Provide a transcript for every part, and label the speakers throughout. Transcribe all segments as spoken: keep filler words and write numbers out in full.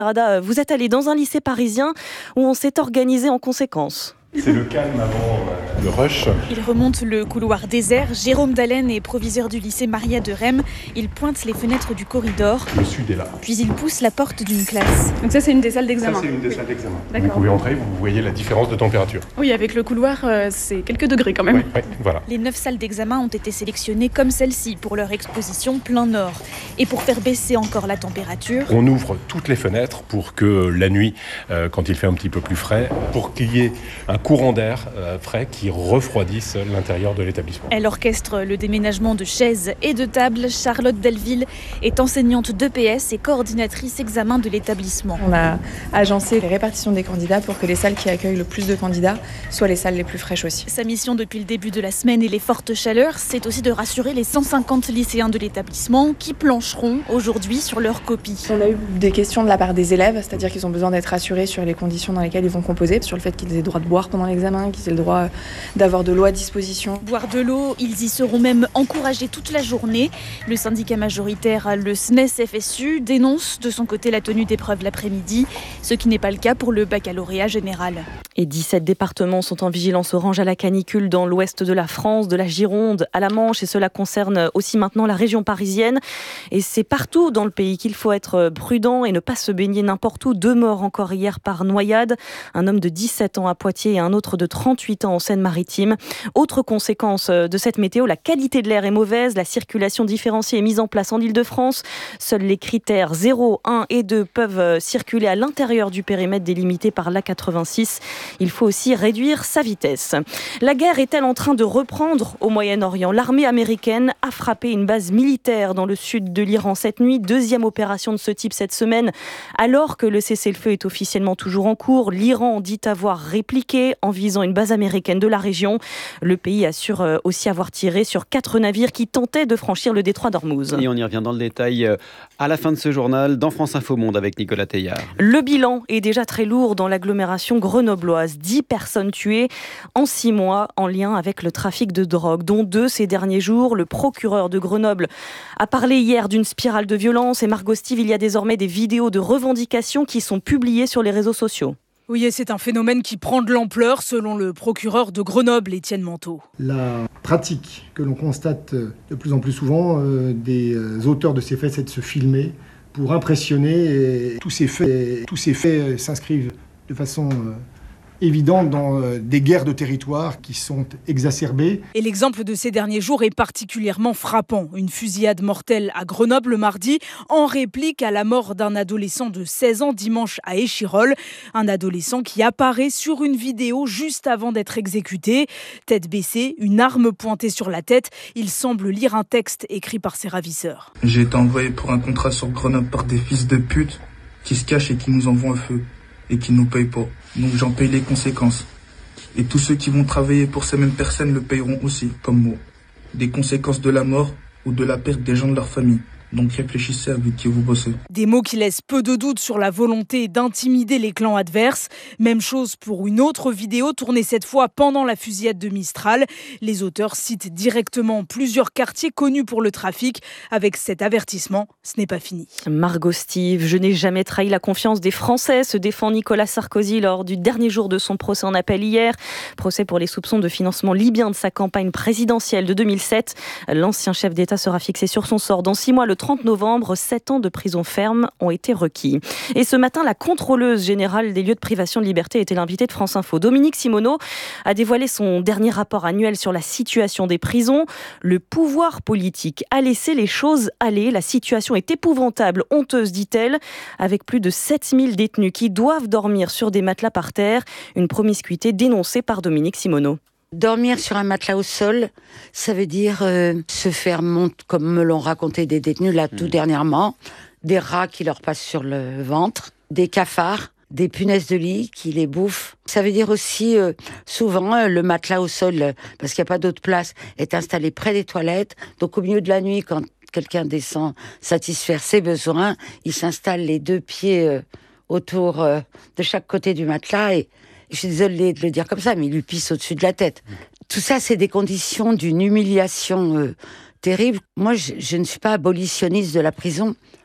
Speaker 1: Rada, vous êtes allé dans un lycée parisien où on s'est organisé en conséquence.
Speaker 2: C'est le calme avant euh, le rush.
Speaker 3: Il remonte le couloir désert. Jérôme Dallène est proviseur du lycée Maria de Rem. Il pointe les fenêtres du corridor.
Speaker 2: Le sud est là.
Speaker 3: Puis il pousse la porte d'une classe.
Speaker 4: Donc ça, c'est une des salles d'examen.
Speaker 2: Ça, c'est une des
Speaker 4: oui.
Speaker 2: salles d'examen.
Speaker 4: D'accord.
Speaker 2: Vous pouvez entrer, vous voyez la différence de température.
Speaker 4: Oui, avec le couloir, euh, c'est quelques degrés quand même.
Speaker 2: Oui, oui, voilà.
Speaker 3: Les neuf salles d'examen ont été sélectionnées comme celle-ci pour leur exposition plein nord. Et pour faire baisser encore la température,
Speaker 2: on ouvre toutes les fenêtres pour que la nuit, euh, quand il fait un petit peu plus frais, pour qu'il y ait un courant d'air euh, frais qui refroidisse l'intérieur de l'établissement.
Speaker 3: Elle orchestre le déménagement de chaises et de tables. Charlotte Delville est enseignante d'E P S et coordinatrice examen de l'établissement.
Speaker 5: On a agencé les répartitions des candidats pour que les salles qui accueillent le plus de candidats soient les salles les plus fraîches aussi.
Speaker 3: Sa mission depuis le début de la semaine et les fortes chaleurs, c'est aussi de rassurer les cent cinquante lycéens de l'établissement qui plancheront aujourd'hui sur leur copie.
Speaker 5: On a eu des questions de la part des élèves, c'est-à-dire qu'ils ont besoin d'être rassurés sur les conditions dans lesquelles ils vont composer, sur le fait qu'ils aient le droit de boire pendant l'examen, qu'ils aient le droit d'avoir de l'eau à disposition.
Speaker 3: Boire de l'eau, ils y seront même encouragés toute la journée. Le syndicat majoritaire, le S N E S F S U, dénonce de son côté la tenue d'épreuves l'après-midi, ce qui n'est pas le cas pour le baccalauréat général.
Speaker 1: Et dix-sept départements sont en vigilance orange à la canicule dans l'ouest de la France, de la Gironde à la Manche, et cela concerne aussi maintenant la région parisienne. Et c'est partout dans le pays qu'il faut être prudent et ne pas se baigner n'importe où. Deux morts encore hier par noyade, un homme de dix-sept ans à Poitiers et un autre de trente-huit ans en Seine-Maritime. Autre conséquence de cette météo, la qualité de l'air est mauvaise, la circulation différenciée est mise en place en Île-de-France. Seuls les critères zéro, un et deux peuvent circuler à l'intérieur du périmètre délimité par l'A quatre-vingt-six. Il faut aussi réduire sa vitesse. La guerre est-elle en train de reprendre au Moyen-Orient ? L'armée américaine a frappé une base militaire dans le sud de l'Iran cette nuit. Deuxième opération de ce type cette semaine. Alors que le cessez-le-feu est officiellement toujours en cours, l'Iran dit avoir répliqué en visant une base américaine de la région. Le pays assure aussi avoir tiré sur quatre navires qui tentaient de franchir le détroit d'Ormuz.
Speaker 6: Et on y revient dans le détail à la fin de ce journal dans France Info Monde avec Nicolas Teillard.
Speaker 1: Le bilan est déjà très lourd dans l'agglomération grenobloise. dix personnes tuées en six mois en lien avec le trafic de drogue, dont deux ces derniers jours. Le procureur de Grenoble a parlé hier d'une spirale de violence. Et Margot Steve, il y a désormais des vidéos de revendications qui sont publiées sur les réseaux sociaux.
Speaker 7: Oui, et c'est un phénomène qui prend de l'ampleur, selon le procureur de Grenoble, Étienne Manteau.
Speaker 8: La pratique que l'on constate de plus en plus souvent euh, des auteurs de ces faits, c'est de se filmer pour impressionner. Et tous ces faits, et tous ces faits s'inscrivent de façon euh, évidente dans euh, des guerres de territoire qui sont exacerbées.
Speaker 7: Et l'exemple de ces derniers jours est particulièrement frappant. Une fusillade mortelle à Grenoble mardi, en réplique à la mort d'un adolescent de seize ans dimanche à Échirolles. Un adolescent qui apparaît sur une vidéo juste avant d'être exécuté. Tête baissée, une arme pointée sur la tête. Il semble lire un texte écrit par ses ravisseurs.
Speaker 9: J'ai été envoyé pour un contrat sur Grenoble par des fils de pute qui se cachent et qui nous envoient un feu et qui nous payent pas. Donc j'en paye les conséquences. Et tous ceux qui vont travailler pour ces mêmes personnes le payeront aussi, comme moi. Des conséquences de la mort ou de la perte des gens de leur famille. Donc réfléchissez avec qui vous bossez.
Speaker 7: Des mots qui laissent peu de doute sur la volonté d'intimider les clans adverses. Même chose pour une autre vidéo tournée cette fois pendant la fusillade de Mistral. Les auteurs citent directement plusieurs quartiers connus pour le trafic. Avec cet avertissement, ce n'est pas fini.
Speaker 1: Margot Steve, je n'ai jamais trahi la confiance des Français, se défend Nicolas Sarkozy lors du dernier jour de son procès en appel hier. Procès pour les soupçons de financement libyen de sa campagne présidentielle de deux mille sept. L'ancien chef d'État sera fixé sur son sort dans six mois. Le trente novembre, sept ans de prison ferme ont été requis. Et ce matin, la contrôleuse générale des lieux de privation de liberté était l'invitée de France Info. Dominique Simoneau a dévoilé son dernier rapport annuel sur la situation des prisons. Le pouvoir politique a laissé les choses aller. La situation est épouvantable, honteuse, dit-elle, avec plus de sept mille détenus qui doivent dormir sur des matelas par terre. Une promiscuité dénoncée par Dominique Simoneau.
Speaker 10: Dormir sur un matelas au sol, ça veut dire euh, se faire monter, comme me l'ont raconté des détenus là tout mmh. dernièrement, des rats qui leur passent sur le ventre, des cafards, des punaises de lit qui les bouffent. Ça veut dire aussi, euh, souvent, euh, le matelas au sol, euh, parce qu'il n'y a pas d'autre place, est installé près des toilettes. Donc au milieu de la nuit, quand quelqu'un descend satisfaire ses besoins, il s'installe les deux pieds euh, autour euh, de chaque côté du matelas et je suis désolée de le dire comme ça, mais il lui pisse au-dessus de la tête. Tout ça, c'est des conditions d'une humiliation euh, terrible. Moi, je, je ne suis pas abolitionniste de la prison.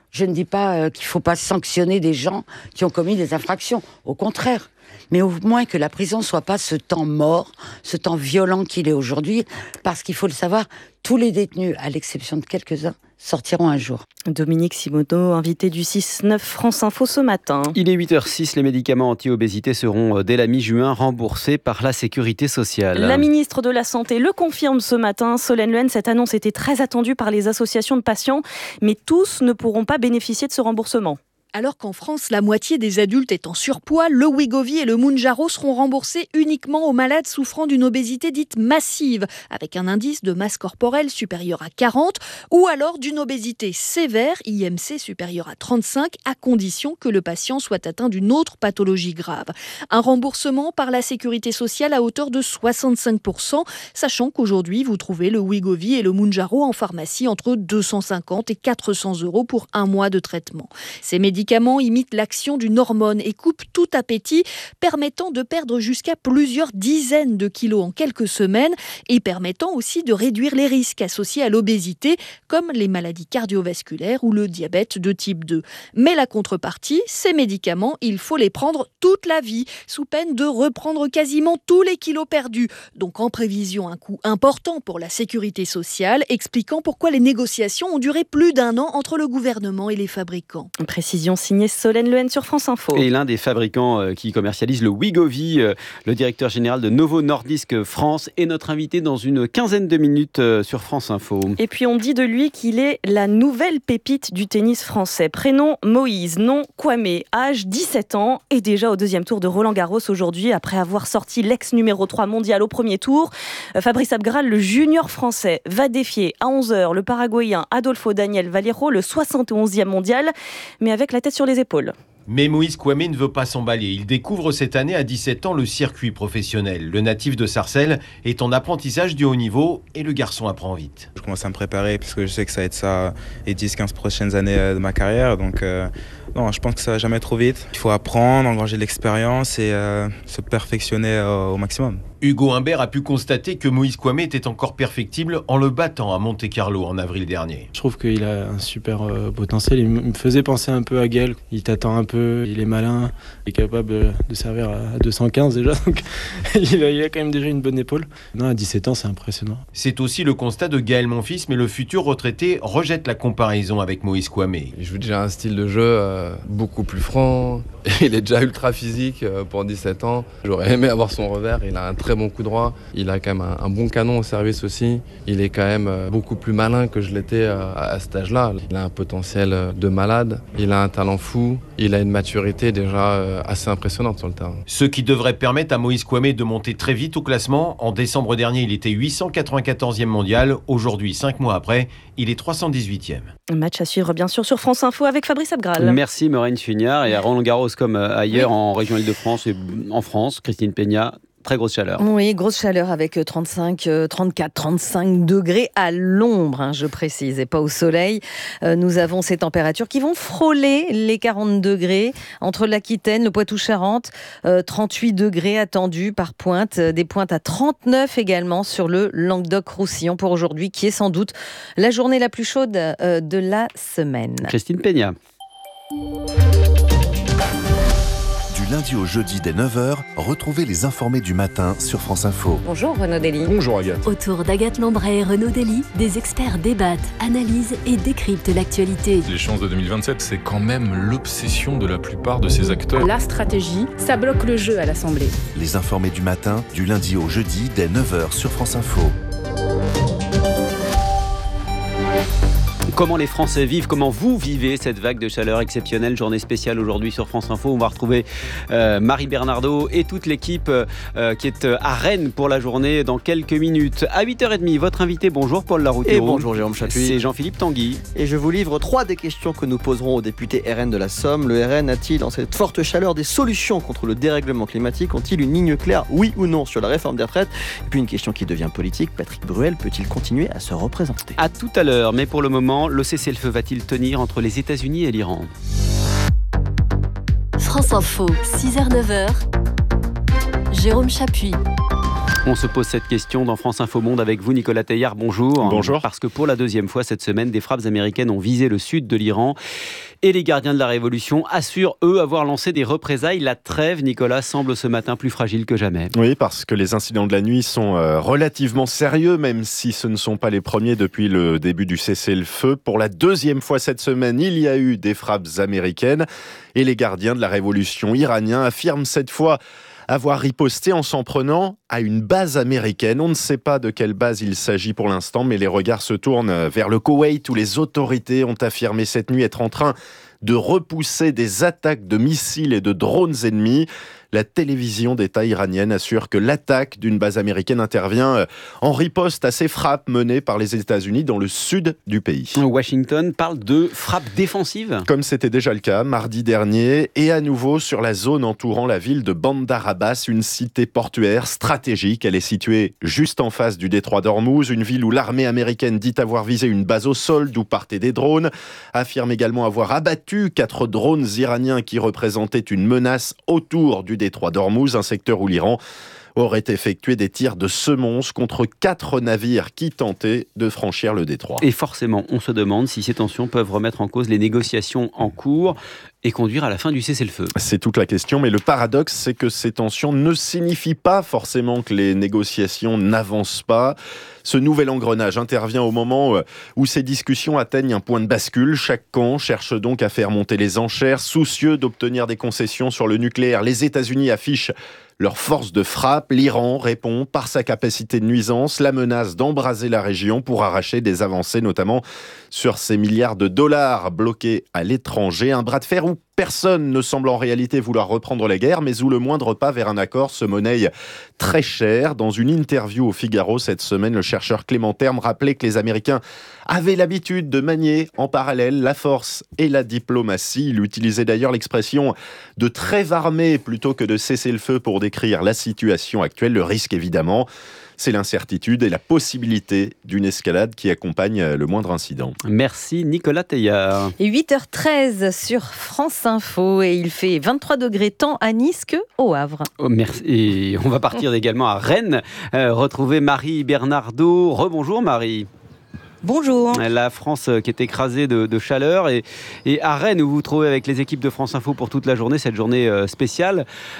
Speaker 10: Je ne dis pas euh, qu'il ne faut pas sanctionner des gens qui ont commis des infractions. Au contraire. Mais au moins que la prison ne soit pas ce temps mort, ce temps violent qu'il est aujourd'hui. Parce qu'il faut le savoir, tous les détenus, à l'exception de quelques-uns, sortiront un jour.
Speaker 1: Dominique Simoneau, invité du six neuf France Info ce matin.
Speaker 6: Il est huit heures six, les médicaments anti-obésité seront dès la mi-juin remboursés par la Sécurité sociale.
Speaker 1: La ministre de la Santé le confirme ce matin. Solène Luen, cette annonce était très attendue par les associations de patients, mais tous ne pourront pas bénéficier de ce remboursement.
Speaker 11: Alors qu'en France, la moitié des adultes est en surpoids, le Wegovy et le Mounjaro seront remboursés uniquement aux malades souffrant d'une obésité dite massive, avec un indice de masse corporelle supérieur à quarante, ou alors d'une obésité sévère, I M C supérieur à trente-cinq, à condition que le patient soit atteint d'une autre pathologie grave. Un remboursement par la Sécurité sociale à hauteur de soixante-cinq pour cent, sachant qu'aujourd'hui, vous trouvez le Wegovy et le Mounjaro en pharmacie entre deux cent cinquante et quatre cents euros pour un mois de traitement. Ces médicaments imitent l'action d'une hormone et coupent tout appétit, permettant de perdre jusqu'à plusieurs dizaines de kilos en quelques semaines et permettant aussi de réduire les risques associés à l'obésité, comme les maladies cardiovasculaires ou le diabète de type deux. Mais la contrepartie, ces médicaments, il faut les prendre toute la vie, sous peine de reprendre quasiment tous les kilos perdus. Donc en prévision, un coût important pour la sécurité sociale, expliquant pourquoi les négociations ont duré plus d'un an entre le gouvernement et les fabricants.
Speaker 1: Précision signée Solène Luen sur France Info.
Speaker 6: Et l'un des fabricants qui commercialise le Wegovy, le directeur général de Novo Nordisk France, est notre invité dans une quinzaine de minutes sur France Info.
Speaker 1: Et puis on dit de lui qu'il est la nouvelle pépite du tennis français. Prénom Moïse, nom Kwame, âge dix-sept ans et déjà au deuxième tour de Roland-Garros aujourd'hui après avoir sorti l'ex numéro trois mondial au premier tour. Fabrice Abgral, le junior français, va défier à onze heures le Paraguayen Adolfo Daniel Valero, le soixante et onzième mondial, mais avec la tête sur les épaules.
Speaker 12: Mais Moïse Kwame ne veut pas s'emballer. Il découvre cette année à dix-sept ans le circuit professionnel. Le natif de Sarcelles est en apprentissage du haut niveau et le garçon apprend vite.
Speaker 13: Je commence à me préparer parce que je sais que ça va être ça les dix quinze prochaines années de ma carrière. Donc euh, non, je pense que ça va jamais trop vite. Il faut apprendre, engranger de l'expérience et euh, se perfectionner euh, au maximum.
Speaker 12: Hugo Humbert a pu constater que Moïse Kwame était encore perfectible en le battant à Monte-Carlo en avril dernier.
Speaker 14: Je trouve qu'il a un super euh, potentiel. Il me faisait penser un peu à Gaël. Il t'attend un peu, il est malin, il est capable de servir à deux cent quinze déjà. Donc il, a, il a quand même déjà une bonne épaule. Non, à dix-sept ans, c'est impressionnant.
Speaker 12: C'est aussi le constat de Gaël Monfils, mais le futur retraité rejette la comparaison avec Moïse Kwame.
Speaker 15: Il joue déjà un style de jeu euh, beaucoup plus franc. Il est déjà ultra physique euh, pour dix-sept ans. J'aurais aimé avoir son revers. Il a un très bon coup droit. Il a quand même un, un bon canon au service aussi. Il est quand même euh, beaucoup plus malin que je l'étais euh, à cet âge-là. Il a un potentiel euh, de malade. Il a un talent fou. Il a une maturité déjà euh, assez impressionnante sur le terrain.
Speaker 12: Ce qui devrait permettre à Moïse Kwame de monter très vite au classement. En décembre dernier, il était huit cent quatre-vingt-quatorzième mondial. Aujourd'hui, cinq mois après, il est trois cent dix-huitième.
Speaker 1: Un match à suivre bien sûr sur France Info avec Fabrice Abgral.
Speaker 6: Merci Maureen Chugnard. Et à Roland-Garros comme ailleurs, oui, en région Île-de-France et en France, Christine Peña. Très grosse chaleur.
Speaker 16: Oui, grosse chaleur avec trente-cinq, trente-quatre, trente-cinq degrés à l'ombre, hein, je précise, et pas au soleil. Euh, nous avons ces températures qui vont frôler les quarante degrés entre l'Aquitaine, le Poitou-Charentes, euh, trente-huit degrés attendus par pointe, des pointes à trente-neuf également sur le Languedoc-Roussillon pour aujourd'hui, qui est sans doute la journée la plus chaude euh, de la semaine.
Speaker 6: Christine Peña.
Speaker 17: Du lundi au jeudi dès neuf heures, retrouvez les informés du matin sur France Info.
Speaker 18: Bonjour Renaud Dely.
Speaker 19: Bonjour Agathe.
Speaker 18: Autour d'Agathe Lambray et Renaud Dely, des experts débattent, analysent et décryptent l'actualité.
Speaker 19: L'échéance de deux mille vingt-sept, c'est quand même l'obsession de la plupart de ces acteurs.
Speaker 4: La stratégie, ça bloque le jeu à l'Assemblée.
Speaker 17: Les informés du matin, du lundi au jeudi dès neuf heures sur France Info.
Speaker 6: Comment les Français vivent, comment vous vivez cette vague de chaleur exceptionnelle. Journée spéciale aujourd'hui sur France Info. On va retrouver euh, Marie Bernardo et toute l'équipe euh, qui est à Rennes pour la journée dans quelques minutes. À huit heures trente, votre invité, bonjour Paul Larouturou.
Speaker 20: Et bonjour Jérôme Chapuis.
Speaker 6: C'est Jean-Philippe Tanguy.
Speaker 20: Et je vous livre trois des questions que nous poserons au député R N de la Somme. Le R N a-t-il, dans cette forte chaleur, des solutions contre le dérèglement climatique? Ont-ils une ligne claire, oui ou non, sur la réforme des retraites? Et puis une question qui devient politique, Patrick Bruel peut-il continuer à se représenter?
Speaker 6: À tout à l'heure, mais pour le moment, le cessez-le-feu va-t-il tenir entre les États-Unis et l'Iran?
Speaker 18: France Info, six heures neuf heures, Jérôme Chapuis.
Speaker 6: On se pose cette question dans France Info Monde avec vous, Nicolas Teilhard. Bonjour.
Speaker 2: Bonjour.
Speaker 6: Parce que pour la deuxième fois cette semaine, des frappes américaines ont visé le sud de l'Iran. et les gardiens de la Révolution assurent, eux, avoir lancé des représailles. La trêve, Nicolas, semble ce matin plus fragile que jamais.
Speaker 21: Oui, parce que les incidents de la nuit sont euh, relativement sérieux, même si ce ne sont pas les premiers depuis le début du cessez-le-feu. Pour la deuxième fois cette semaine, il y a eu des frappes américaines et les gardiens de la Révolution iraniens affirment cette fois avoir riposté en s'en prenant à une base américaine. On ne sait pas de quelle base il s'agit pour l'instant, mais les regards se tournent vers le Koweït où les autorités ont affirmé cette nuit être en train de repousser des attaques de missiles et de drones ennemis. La télévision d'État iranienne assure que l'attaque d'une base américaine intervient en riposte à ces frappes menées par les États-Unis dans le sud du pays.
Speaker 6: Washington parle de frappes défensives.
Speaker 21: Comme c'était déjà le cas mardi dernier, et à nouveau sur la zone entourant la ville de Bandar Abbas, une cité portuaire stratégique. Elle est située juste en face du détroit d'Ormuz, une ville où l'armée américaine dit avoir visé une base au sol d'où partaient des drones, affirme également avoir abattu quatre drones iraniens qui représentaient une menace autour du détroit d'Ormuz, un secteur où l'Iran aurait effectué des tirs de semonce contre quatre navires qui tentaient de franchir le détroit.
Speaker 6: Et forcément, on se demande si ces tensions peuvent remettre en cause les négociations en cours et conduire à la fin du cessez-le-feu.
Speaker 21: C'est toute la question, mais le paradoxe, c'est que ces tensions ne signifient pas forcément que les négociations n'avancent pas. Ce nouvel engrenage intervient au moment où ces discussions atteignent un point de bascule. Chaque camp cherche donc à faire monter les enchères, soucieux d'obtenir des concessions sur le nucléaire. Les États-Unis affichent leur force de frappe. L'Iran répond par sa capacité de nuisance, la menace d'embraser la région pour arracher des avancées, notamment sur ces milliards de dollars bloqués à l'étranger. Un bras de fer où personne ne semble en réalité vouloir reprendre la guerre, mais où le moindre pas vers un accord se monnaie très cher. Dans une interview au Figaro cette semaine, le chercheur Clément Terme rappelait que les Américains avaient l'habitude de manier en parallèle la force et la diplomatie. Il utilisait d'ailleurs l'expression de trêve armée plutôt que de cessez-le-feu pour décrire la situation actuelle. Le risque, évidemment, c'est l'incertitude et la possibilité d'une escalade qui accompagne le moindre incident.
Speaker 6: Merci Nicolas Teillard.
Speaker 16: Et huit heures treize sur France Info et il fait vingt-trois degrés tant à Nice qu'au Havre.
Speaker 6: Oh, merci. Et on va partir également à Rennes, euh, retrouver Marie Bernardo. Rebonjour Marie.
Speaker 22: Bonjour.
Speaker 6: La France qui est écrasée de, de chaleur et, et à Rennes où vous vous trouvez avec les équipes de France Info pour toute la journée, cette journée euh, spéciale.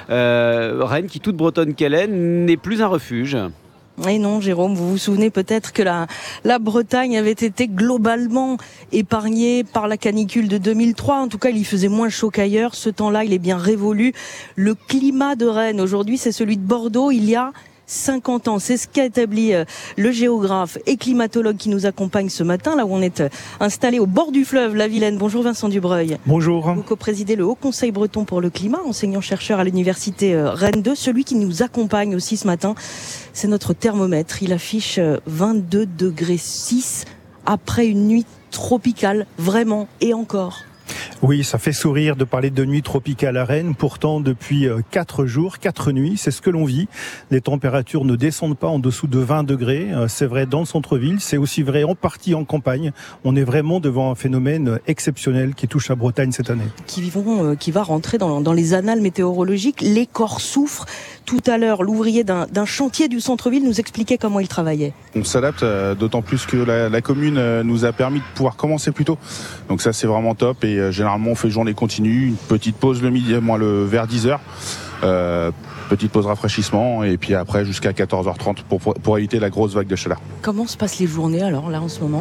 Speaker 6: Euh, Rennes qui, toute bretonne qu'elle est, n'est plus un refuge.
Speaker 22: Et non, Jérôme, vous vous souvenez peut-être que la, la Bretagne avait été globalement épargnée par la canicule de deux mille trois. En tout cas, il y faisait moins chaud qu'ailleurs. Ce temps-là, il est bien révolu. Le climat de Rennes, aujourd'hui, c'est celui de Bordeaux. Il y a cinquante ans. C'est ce qu'a établi le géographe et climatologue qui nous accompagne ce matin, là où on est installé au bord du fleuve, la Vilaine. Bonjour Vincent Dubreuil.
Speaker 23: Bonjour.
Speaker 22: Vous co-présidez le Haut Conseil breton pour le climat, enseignant-chercheur à l'université Rennes deux. Celui qui nous accompagne aussi ce matin, c'est notre thermomètre. Il affiche vingt-deux degrés six après une nuit tropicale, vraiment, et encore.
Speaker 23: Oui, ça fait sourire de parler de nuit tropicale à Rennes. Pourtant, depuis quatre jours, quatre nuits, c'est ce que l'on vit. Les températures ne descendent pas en dessous de vingt degrés. C'est vrai dans le centre-ville, c'est aussi vrai en partie en campagne. On est vraiment devant un phénomène exceptionnel qui touche la Bretagne cette année.
Speaker 22: Qui, vivons, qui va rentrer dans, dans les annales météorologiques. Les corps souffrent. Tout à l'heure, l'ouvrier d'un, d'un chantier du centre-ville nous expliquait comment il travaillait.
Speaker 24: On s'adapte, d'autant plus que la, la commune nous a permis de pouvoir commencer plus tôt. Donc ça, c'est vraiment top. Et euh, généralement, on fait journée continue, une petite pause le midi, moi, le, vers dix heures. Euh, petite pause rafraîchissement et puis après jusqu'à quatorze heures trente pour, pour, pour éviter la grosse vague de chaleur.
Speaker 22: Comment se passent les journées alors là en ce moment ?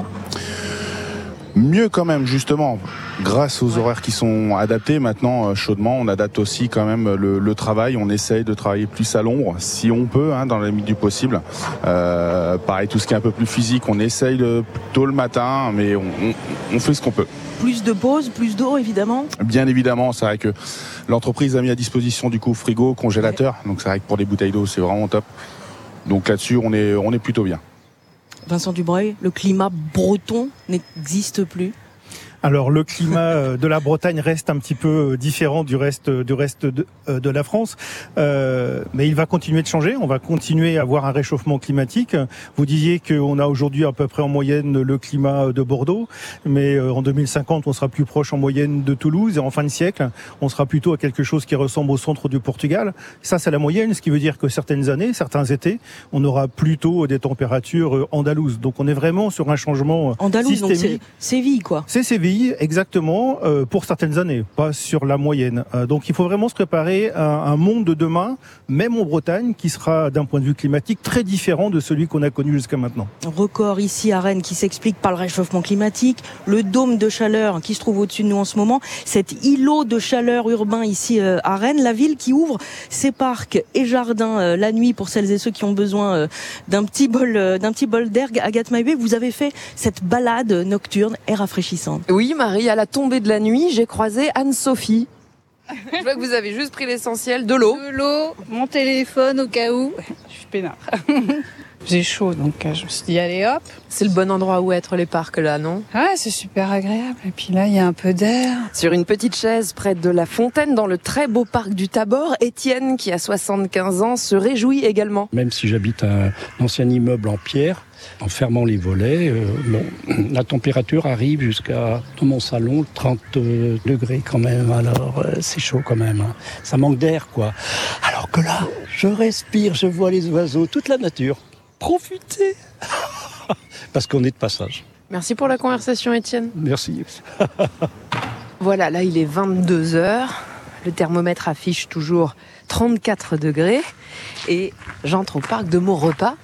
Speaker 24: Mieux quand même, justement, grâce aux horaires qui sont adaptés maintenant euh, chaudement, on adapte aussi quand même le, le travail. On essaye de travailler plus à l'ombre, si on peut, hein, dans la limite du possible. Euh, pareil, tout ce qui est un peu plus physique, on essaye de, tôt le matin, mais on, on, on fait ce qu'on peut.
Speaker 22: Plus de pauses, plus d'eau, évidemment.
Speaker 24: Bien évidemment, c'est vrai que l'entreprise a mis à disposition du coup frigo, congélateur. Ouais. Donc c'est vrai que pour des bouteilles d'eau, c'est vraiment top. Donc là-dessus, on est, on est plutôt bien.
Speaker 22: Vincent Dubreuil, le climat breton n'existe plus.
Speaker 23: Alors le climat de la Bretagne reste un petit peu différent du reste du reste de, de la France, euh, mais il va continuer de changer. On va continuer à avoir un réchauffement climatique. Vous disiez qu'on a aujourd'hui à peu près en moyenne le climat de Bordeaux, mais en deux mille cinquante, on sera plus proche en moyenne de Toulouse et en fin de siècle, on sera plutôt à quelque chose qui ressemble au centre du Portugal. Ça, c'est la moyenne, ce qui veut dire que certaines années, certains étés, on aura plutôt des températures andalouses. Donc on est vraiment sur un changement
Speaker 22: Andalouse,
Speaker 23: systémique.
Speaker 22: Donc c'est Séville, quoi.
Speaker 23: C'est Séville. oui, exactement, euh, pour certaines années, pas sur la moyenne. Euh, donc il faut vraiment se préparer à un monde de demain, même en Bretagne, qui sera d'un point de vue climatique très différent de celui qu'on a connu jusqu'à maintenant.
Speaker 22: Record ici à Rennes qui s'explique par le réchauffement climatique, le dôme de chaleur qui se trouve au-dessus de nous en ce moment, cet îlot de chaleur urbain ici euh, à Rennes, la ville qui ouvre ses parcs et jardins euh, la nuit pour celles et ceux qui ont besoin euh, d'un petit bol, euh, d'un petit bol d'air. Agathe Mahuet, vous avez fait cette balade nocturne et rafraîchissante.
Speaker 3: Oui Marie, à la tombée de la nuit, j'ai croisé Anne-Sophie. Je vois que vous avez juste pris l'essentiel, de l'eau.
Speaker 5: De l'eau, mon téléphone au cas où. Je suis peinard. J'ai chaud, donc je me suis dit allez hop.
Speaker 3: C'est le bon endroit où être les parcs là, non?
Speaker 5: Ah, c'est super agréable. Et puis là, il y a un peu d'air.
Speaker 3: Sur une petite chaise près de la fontaine dans le très beau parc du Tabor, Étienne, qui a soixante-quinze ans, se réjouit également.
Speaker 8: Même si j'habite un ancien immeuble en pierre, en fermant les volets, euh, bon, la température arrive jusqu'à, dans mon salon, trente degrés quand même. Alors euh, c'est chaud quand même. Hein. Ça manque d'air, quoi. Alors que là, je respire, je vois les oiseaux, toute la nature. Profitez parce qu'on est de passage.
Speaker 3: Merci pour la conversation, Étienne.
Speaker 8: Merci.
Speaker 3: Voilà, là il est vingt-deux heures. Le thermomètre affiche toujours trente-quatre degrés. Et j'entre au parc de Maurepas.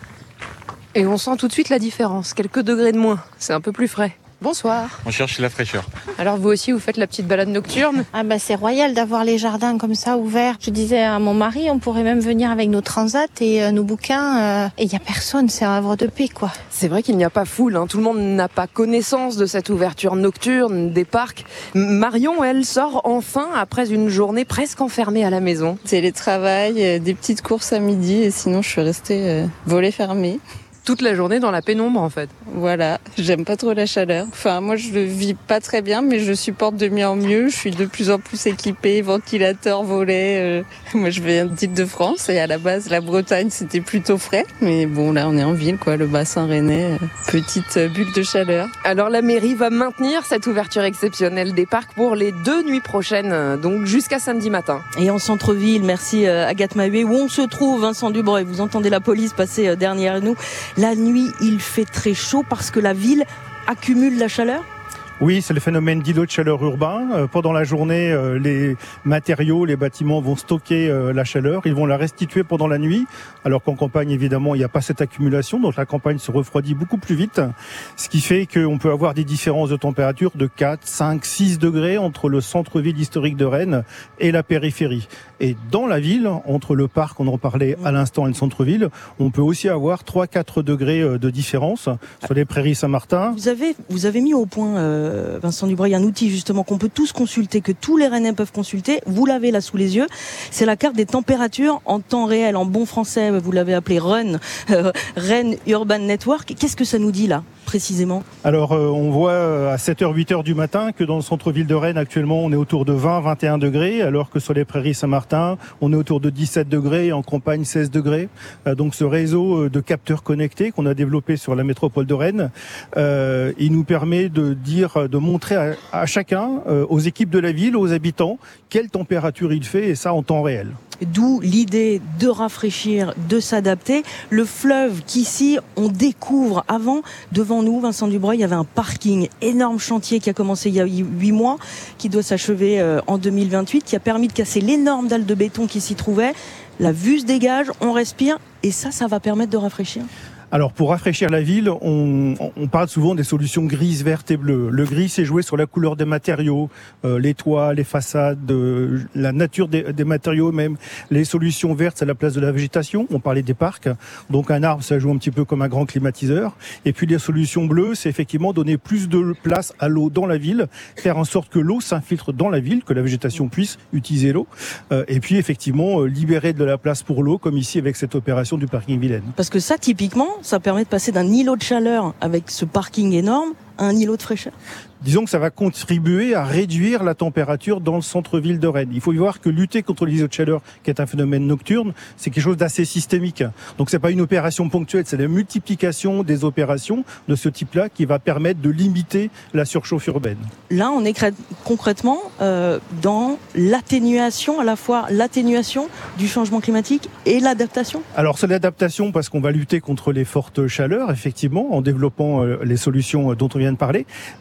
Speaker 3: Et on sent tout de suite la différence. Quelques degrés de moins. C'est un peu plus frais. Bonsoir.
Speaker 9: On cherche la fraîcheur.
Speaker 3: Alors vous aussi, vous faites la petite balade nocturne?
Speaker 25: Ah bah c'est royal d'avoir les jardins comme ça ouverts. Je disais à mon mari, on pourrait même venir avec nos transats et euh, nos bouquins. Euh, et il n'y a personne, c'est un havre de paix, quoi.
Speaker 3: C'est vrai qu'il n'y a pas foule. Hein. Tout le monde n'a pas connaissance de cette ouverture nocturne des parcs. Marion, elle, sort enfin après une journée presque enfermée à la maison.
Speaker 5: Télétravail, euh, des petites courses à midi et sinon je suis restée euh, volets fermés.
Speaker 3: Toute la journée dans la pénombre en fait.
Speaker 5: Voilà, j'aime pas trop la chaleur. Enfin moi je le vis pas très bien mais je supporte de mieux en mieux. Je suis de plus en plus équipée, ventilateur, volets. Euh... Moi je viens d'Île-de-France et à la base la Bretagne c'était plutôt frais. Mais bon là on est en ville quoi, le bassin rennais, euh, petite bulle de chaleur.
Speaker 3: Alors la mairie va maintenir cette ouverture exceptionnelle des parcs pour les deux nuits prochaines, donc jusqu'à samedi matin.
Speaker 22: Et en centre-ville, merci Agathe Mahuet, où on se trouve, Vincent Dubreuil, vous entendez la police passer derrière nous. La nuit, il fait très chaud parce que la ville accumule la chaleur ?
Speaker 23: Oui, c'est le phénomène d'îlot de chaleur urbain. Euh, pendant la journée, euh, les matériaux, les bâtiments vont stocker euh, la chaleur. Ils vont la restituer pendant la nuit. Alors qu'en campagne, évidemment, il n'y a pas cette accumulation. Donc la campagne se refroidit beaucoup plus vite. Ce qui fait qu'on peut avoir des différences de température de quatre, cinq, six degrés entre le centre-ville historique de Rennes et la périphérie. Et dans la ville, entre le parc, on en parlait à l'instant, et le centre-ville, on peut aussi avoir trois à quatre degrés de différence sur les prairies Saint-Martin.
Speaker 22: Vous avez, vous avez mis au point... Euh... Vincent Dubreuil, un outil justement qu'on peut tous consulter, que tous les Rennais peuvent consulter. Vous l'avez là sous les yeux. C'est la carte des températures en temps réel, en bon français. Vous l'avez appelé RUN, euh, Rennes Urban Network. Qu'est-ce que ça nous dit là, précisément?
Speaker 23: Alors, euh, on voit à sept heures, huit heures du matin que dans le centre-ville de Rennes, actuellement, on est autour de vingt, vingt et un degrés, alors que sur les prairies Saint-Martin, on est autour de dix-sept degrés et en campagne seize degrés. Euh, donc, ce réseau de capteurs connectés qu'on a développé sur la métropole de Rennes, euh, il nous permet de dire de montrer à, à chacun, euh, aux équipes de la ville, aux habitants, quelle température il fait, et ça en temps réel.
Speaker 22: D'où l'idée de rafraîchir, de s'adapter. Le fleuve qu'ici, on découvre. Avant, devant nous, Vincent Dubreuil, il y avait un parking, énorme chantier qui a commencé il y a huit mois, qui doit s'achever en deux mille vingt-huit, qui a permis de casser l'énorme dalle de béton qui s'y trouvait. La vue se dégage, on respire, et ça, ça va permettre de rafraîchir.
Speaker 23: Alors, pour rafraîchir la ville, on, on parle souvent des solutions grises, vertes et bleues. Le gris, c'est jouer sur la couleur des matériaux, euh, les toits, les façades, euh, la nature des, des matériaux même. Les solutions vertes, c'est la place de la végétation. On parlait des parcs. Donc, un arbre, ça joue un petit peu comme un grand climatiseur. Et puis, les solutions bleues, c'est effectivement donner plus de place à l'eau dans la ville, faire en sorte que l'eau s'infiltre dans la ville, que la végétation puisse utiliser l'eau. Euh, et puis, effectivement, euh, libérer de la place pour l'eau, comme ici avec cette opération du parking Vilaine.
Speaker 22: Parce que ça, typiquement, ça permet de passer d'un îlot de chaleur avec ce parking énorme à un îlot de fraîcheur.
Speaker 23: Disons que ça va contribuer à réduire la température dans le centre-ville de Rennes. Il faut y voir que lutter contre les îlots de chaleur, qui est un phénomène nocturne, c'est quelque chose d'assez systémique. Donc c'est pas une opération ponctuelle, c'est la multiplication des opérations de ce type-là qui va permettre de limiter la surchauffe urbaine.
Speaker 22: Là, on est concrètement euh, dans l'atténuation, à la fois l'atténuation du changement climatique et l'adaptation.
Speaker 23: Alors c'est l'adaptation parce qu'on va lutter contre les fortes chaleurs, effectivement, en développant euh, les solutions dont on vient de parler, mais aussi l'atténuation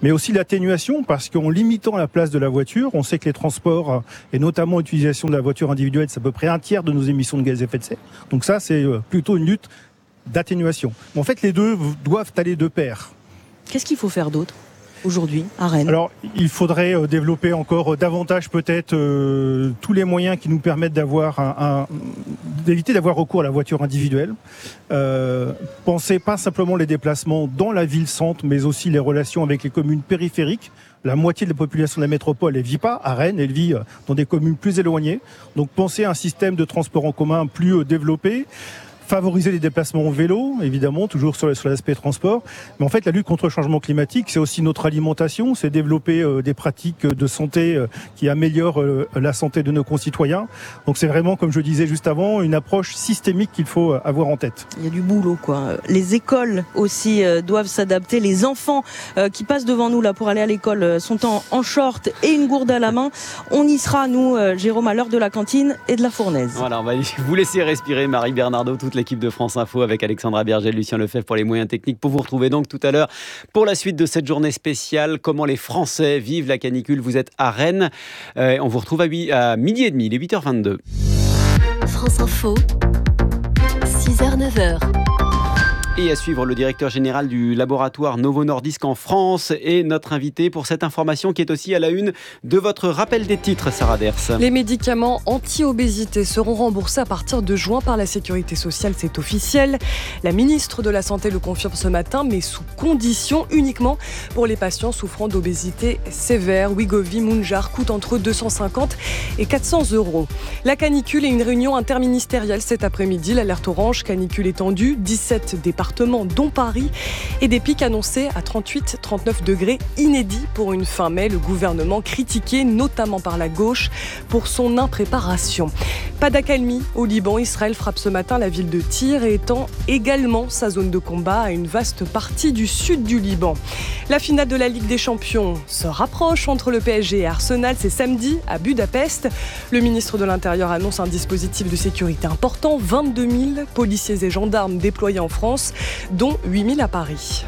Speaker 23: d'atténuation parce qu'en limitant la place de la voiture, on sait que les transports et notamment l'utilisation de la voiture individuelle, c'est à peu près un tiers de nos émissions de gaz à effet de serre. Donc ça, c'est plutôt une lutte d'atténuation. Mais en fait, les deux doivent aller de pair.
Speaker 22: Qu'est-ce qu'il faut faire d'autre aujourd'hui à Rennes?
Speaker 23: Alors, il faudrait euh, développer encore davantage peut-être euh, tous les moyens qui nous permettent d'avoir un, un, d'éviter d'avoir recours à la voiture individuelle. Euh, pensez pas simplement les déplacements dans la ville-centre, mais aussi les relations avec les communes périphériques. La moitié de la population de la métropole, elle vit pas à Rennes, elle vit dans des communes plus éloignées. Donc, pensez à un système de transport en commun plus euh, développé. Favoriser les déplacements en vélo, évidemment, toujours sur, sur l'aspect transport. Mais en fait, la lutte contre le changement climatique, c'est aussi notre alimentation, c'est développer euh, des pratiques de santé euh, qui améliorent euh, la santé de nos concitoyens. Donc c'est vraiment, comme je disais juste avant, une approche systémique qu'il faut euh, avoir en tête.
Speaker 22: Il y a du boulot, quoi. Les écoles aussi euh, doivent s'adapter. Les enfants euh, qui passent devant nous là pour aller à l'école euh, sont en, en short et une gourde à la main. On y sera, nous, euh, Jérôme, à l'heure de la cantine et de la fournaise.
Speaker 6: Voilà, on va vous laisser respirer, Marie Bernardo, toute l'équipe de France Info avec Alexandra Berger, Lucien Lefebvre pour les moyens techniques, pour vous retrouver donc tout à l'heure pour la suite de cette journée spéciale. Comment les Français vivent la canicule. Vous êtes à Rennes. Euh, on vous retrouve à, huit, à midi et demi, il est huit heures vingt-deux.
Speaker 18: France Info, six heures neuf heures.
Speaker 6: Et à suivre, le directeur général du laboratoire Novo Nordisk en France est notre invité pour cette information qui est aussi à la une de votre rappel des titres, Sarah Ders.
Speaker 7: Les médicaments anti-obésité seront remboursés à partir de juin par la Sécurité sociale, c'est officiel. La ministre de la Santé le confirme ce matin, mais sous condition uniquement pour les patients souffrant d'obésité sévère. Wegovy, Mounjaro coûte entre deux cent cinquante et quatre cents euros. La canicule et une réunion interministérielle cet après-midi. L'alerte orange, canicule étendue, dix-sept départements dont Paris, et des pics annoncés à trente-huit à trente-neuf degrés, inédits pour une fin mai. Le gouvernement critiqué, notamment par la gauche, pour son impréparation. Pas d'accalmie au Liban. Israël frappe ce matin la ville de Tyr et étend également sa zone de combat à une vaste partie du sud du Liban. La finale de la Ligue des Champions se rapproche entre le P S G et Arsenal. C'est samedi à Budapest. Le ministre de l'Intérieur annonce un dispositif de sécurité important. vingt-deux mille policiers et gendarmes déployés en France, dont huit mille à Paris.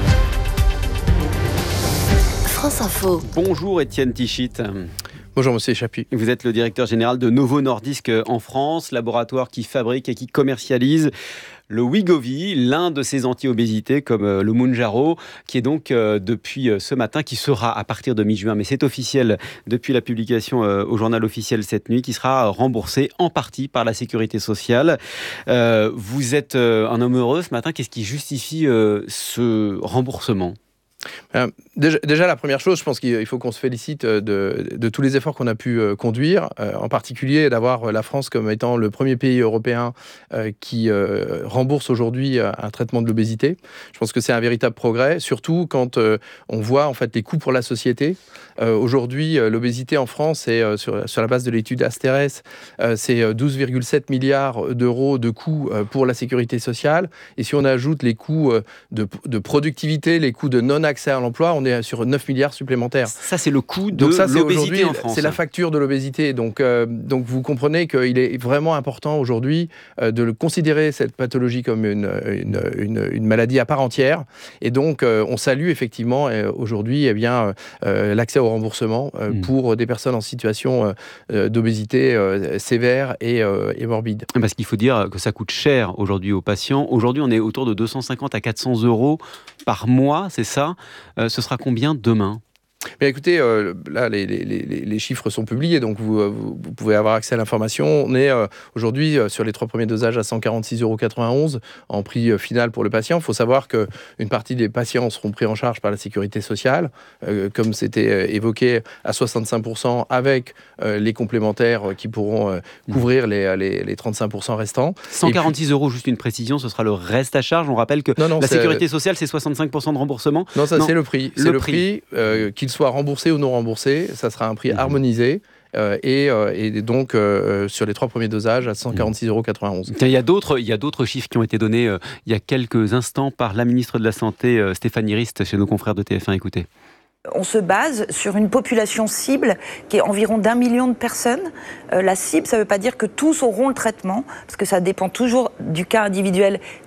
Speaker 18: France Info.
Speaker 6: Bonjour Étienne Tichit.
Speaker 9: Bonjour Monsieur Chapuis.
Speaker 6: Vous êtes le directeur général de Novo Nordisk en France, laboratoire qui fabrique et qui commercialise le Wegovy, l'un de ces anti-obésités comme le Mounjaro, qui est donc euh, depuis ce matin, qui sera à partir de mi-juin, mais c'est officiel depuis la publication euh, au journal officiel cette nuit, qui sera remboursé en partie par la Sécurité sociale. Euh, vous êtes euh, un homme heureux ce matin, qu'est-ce qui justifie euh, ce remboursement ?
Speaker 9: Euh, déjà, déjà, la première chose, je pense qu'il faut qu'on se félicite de, de tous les efforts qu'on a pu euh, conduire, euh, en particulier d'avoir la France comme étant le premier pays européen euh, qui euh, rembourse aujourd'hui un traitement de l'obésité. Je pense que c'est un véritable progrès, surtout quand euh, on voit en fait les coûts pour la société. Euh, aujourd'hui, euh, l'obésité en France, est, euh, sur, sur la base de l'étude Asterès, euh, c'est douze virgule sept milliards d'euros de coûts euh, pour la sécurité sociale. Et si on ajoute les coûts euh, de, de productivité, les coûts de non-accès à l'emploi, on est sur neuf milliards supplémentaires.
Speaker 6: Ça, c'est le coût de
Speaker 9: donc ça,
Speaker 6: l'obésité en France.
Speaker 9: C'est la facture de l'obésité. Donc, euh, donc vous comprenez qu'il est vraiment important aujourd'hui euh, de considérer cette pathologie comme une, une, une, une maladie à part entière. Et donc, euh, on salue effectivement euh, aujourd'hui eh bien, euh, l'accès au remboursement euh, mmh. pour des personnes en situation euh, d'obésité euh, sévère et, euh, et morbide.
Speaker 6: Parce qu'il faut dire que ça coûte cher aujourd'hui aux patients. Aujourd'hui, on est autour de deux cent cinquante à quatre cents euros par mois, c'est ça. Euh, ce sera combien demain ?
Speaker 9: Mais écoutez, euh, là, les, les, les, les chiffres sont publiés, donc vous, vous, vous pouvez avoir accès à l'information. On est euh, aujourd'hui euh, sur les trois premiers dosages à cent quarante-six euros quatre-vingt-onze en prix euh, final pour le patient. Il faut savoir qu'une partie des patients seront pris en charge par la Sécurité sociale, euh, comme c'était euh, évoqué, à soixante-cinq pour cent avec euh, les complémentaires euh, qui pourront euh, couvrir les, les, les trente-cinq pour cent restants.
Speaker 6: cent quarante-six puis... euros, juste une précision, ce sera le reste à charge. On rappelle que non, non, la Sécurité sociale, c'est soixante-cinq pour cent de remboursement.
Speaker 9: Non, ça non, c'est le prix.
Speaker 6: Le
Speaker 9: c'est le
Speaker 6: prix,
Speaker 9: prix euh, qu'il soit remboursé ou non remboursé, ça sera un prix mmh. harmonisé. Euh, et, euh, et donc euh, sur les trois premiers dosages à cent quarante-six euros quatre-vingt-onze.
Speaker 6: Il y a d'autres, il y a d'autres chiffres qui ont été donnés euh, il y a quelques instants par la ministre de la Santé, euh, Stéphanie Rist, chez nos confrères de T F un. Écoutez.
Speaker 10: On se base sur une population cible qui est environ d'un million de personnes. Euh, la cible, ça ne veut pas dire que tous auront le traitement, parce que ça dépend toujours du cas individuel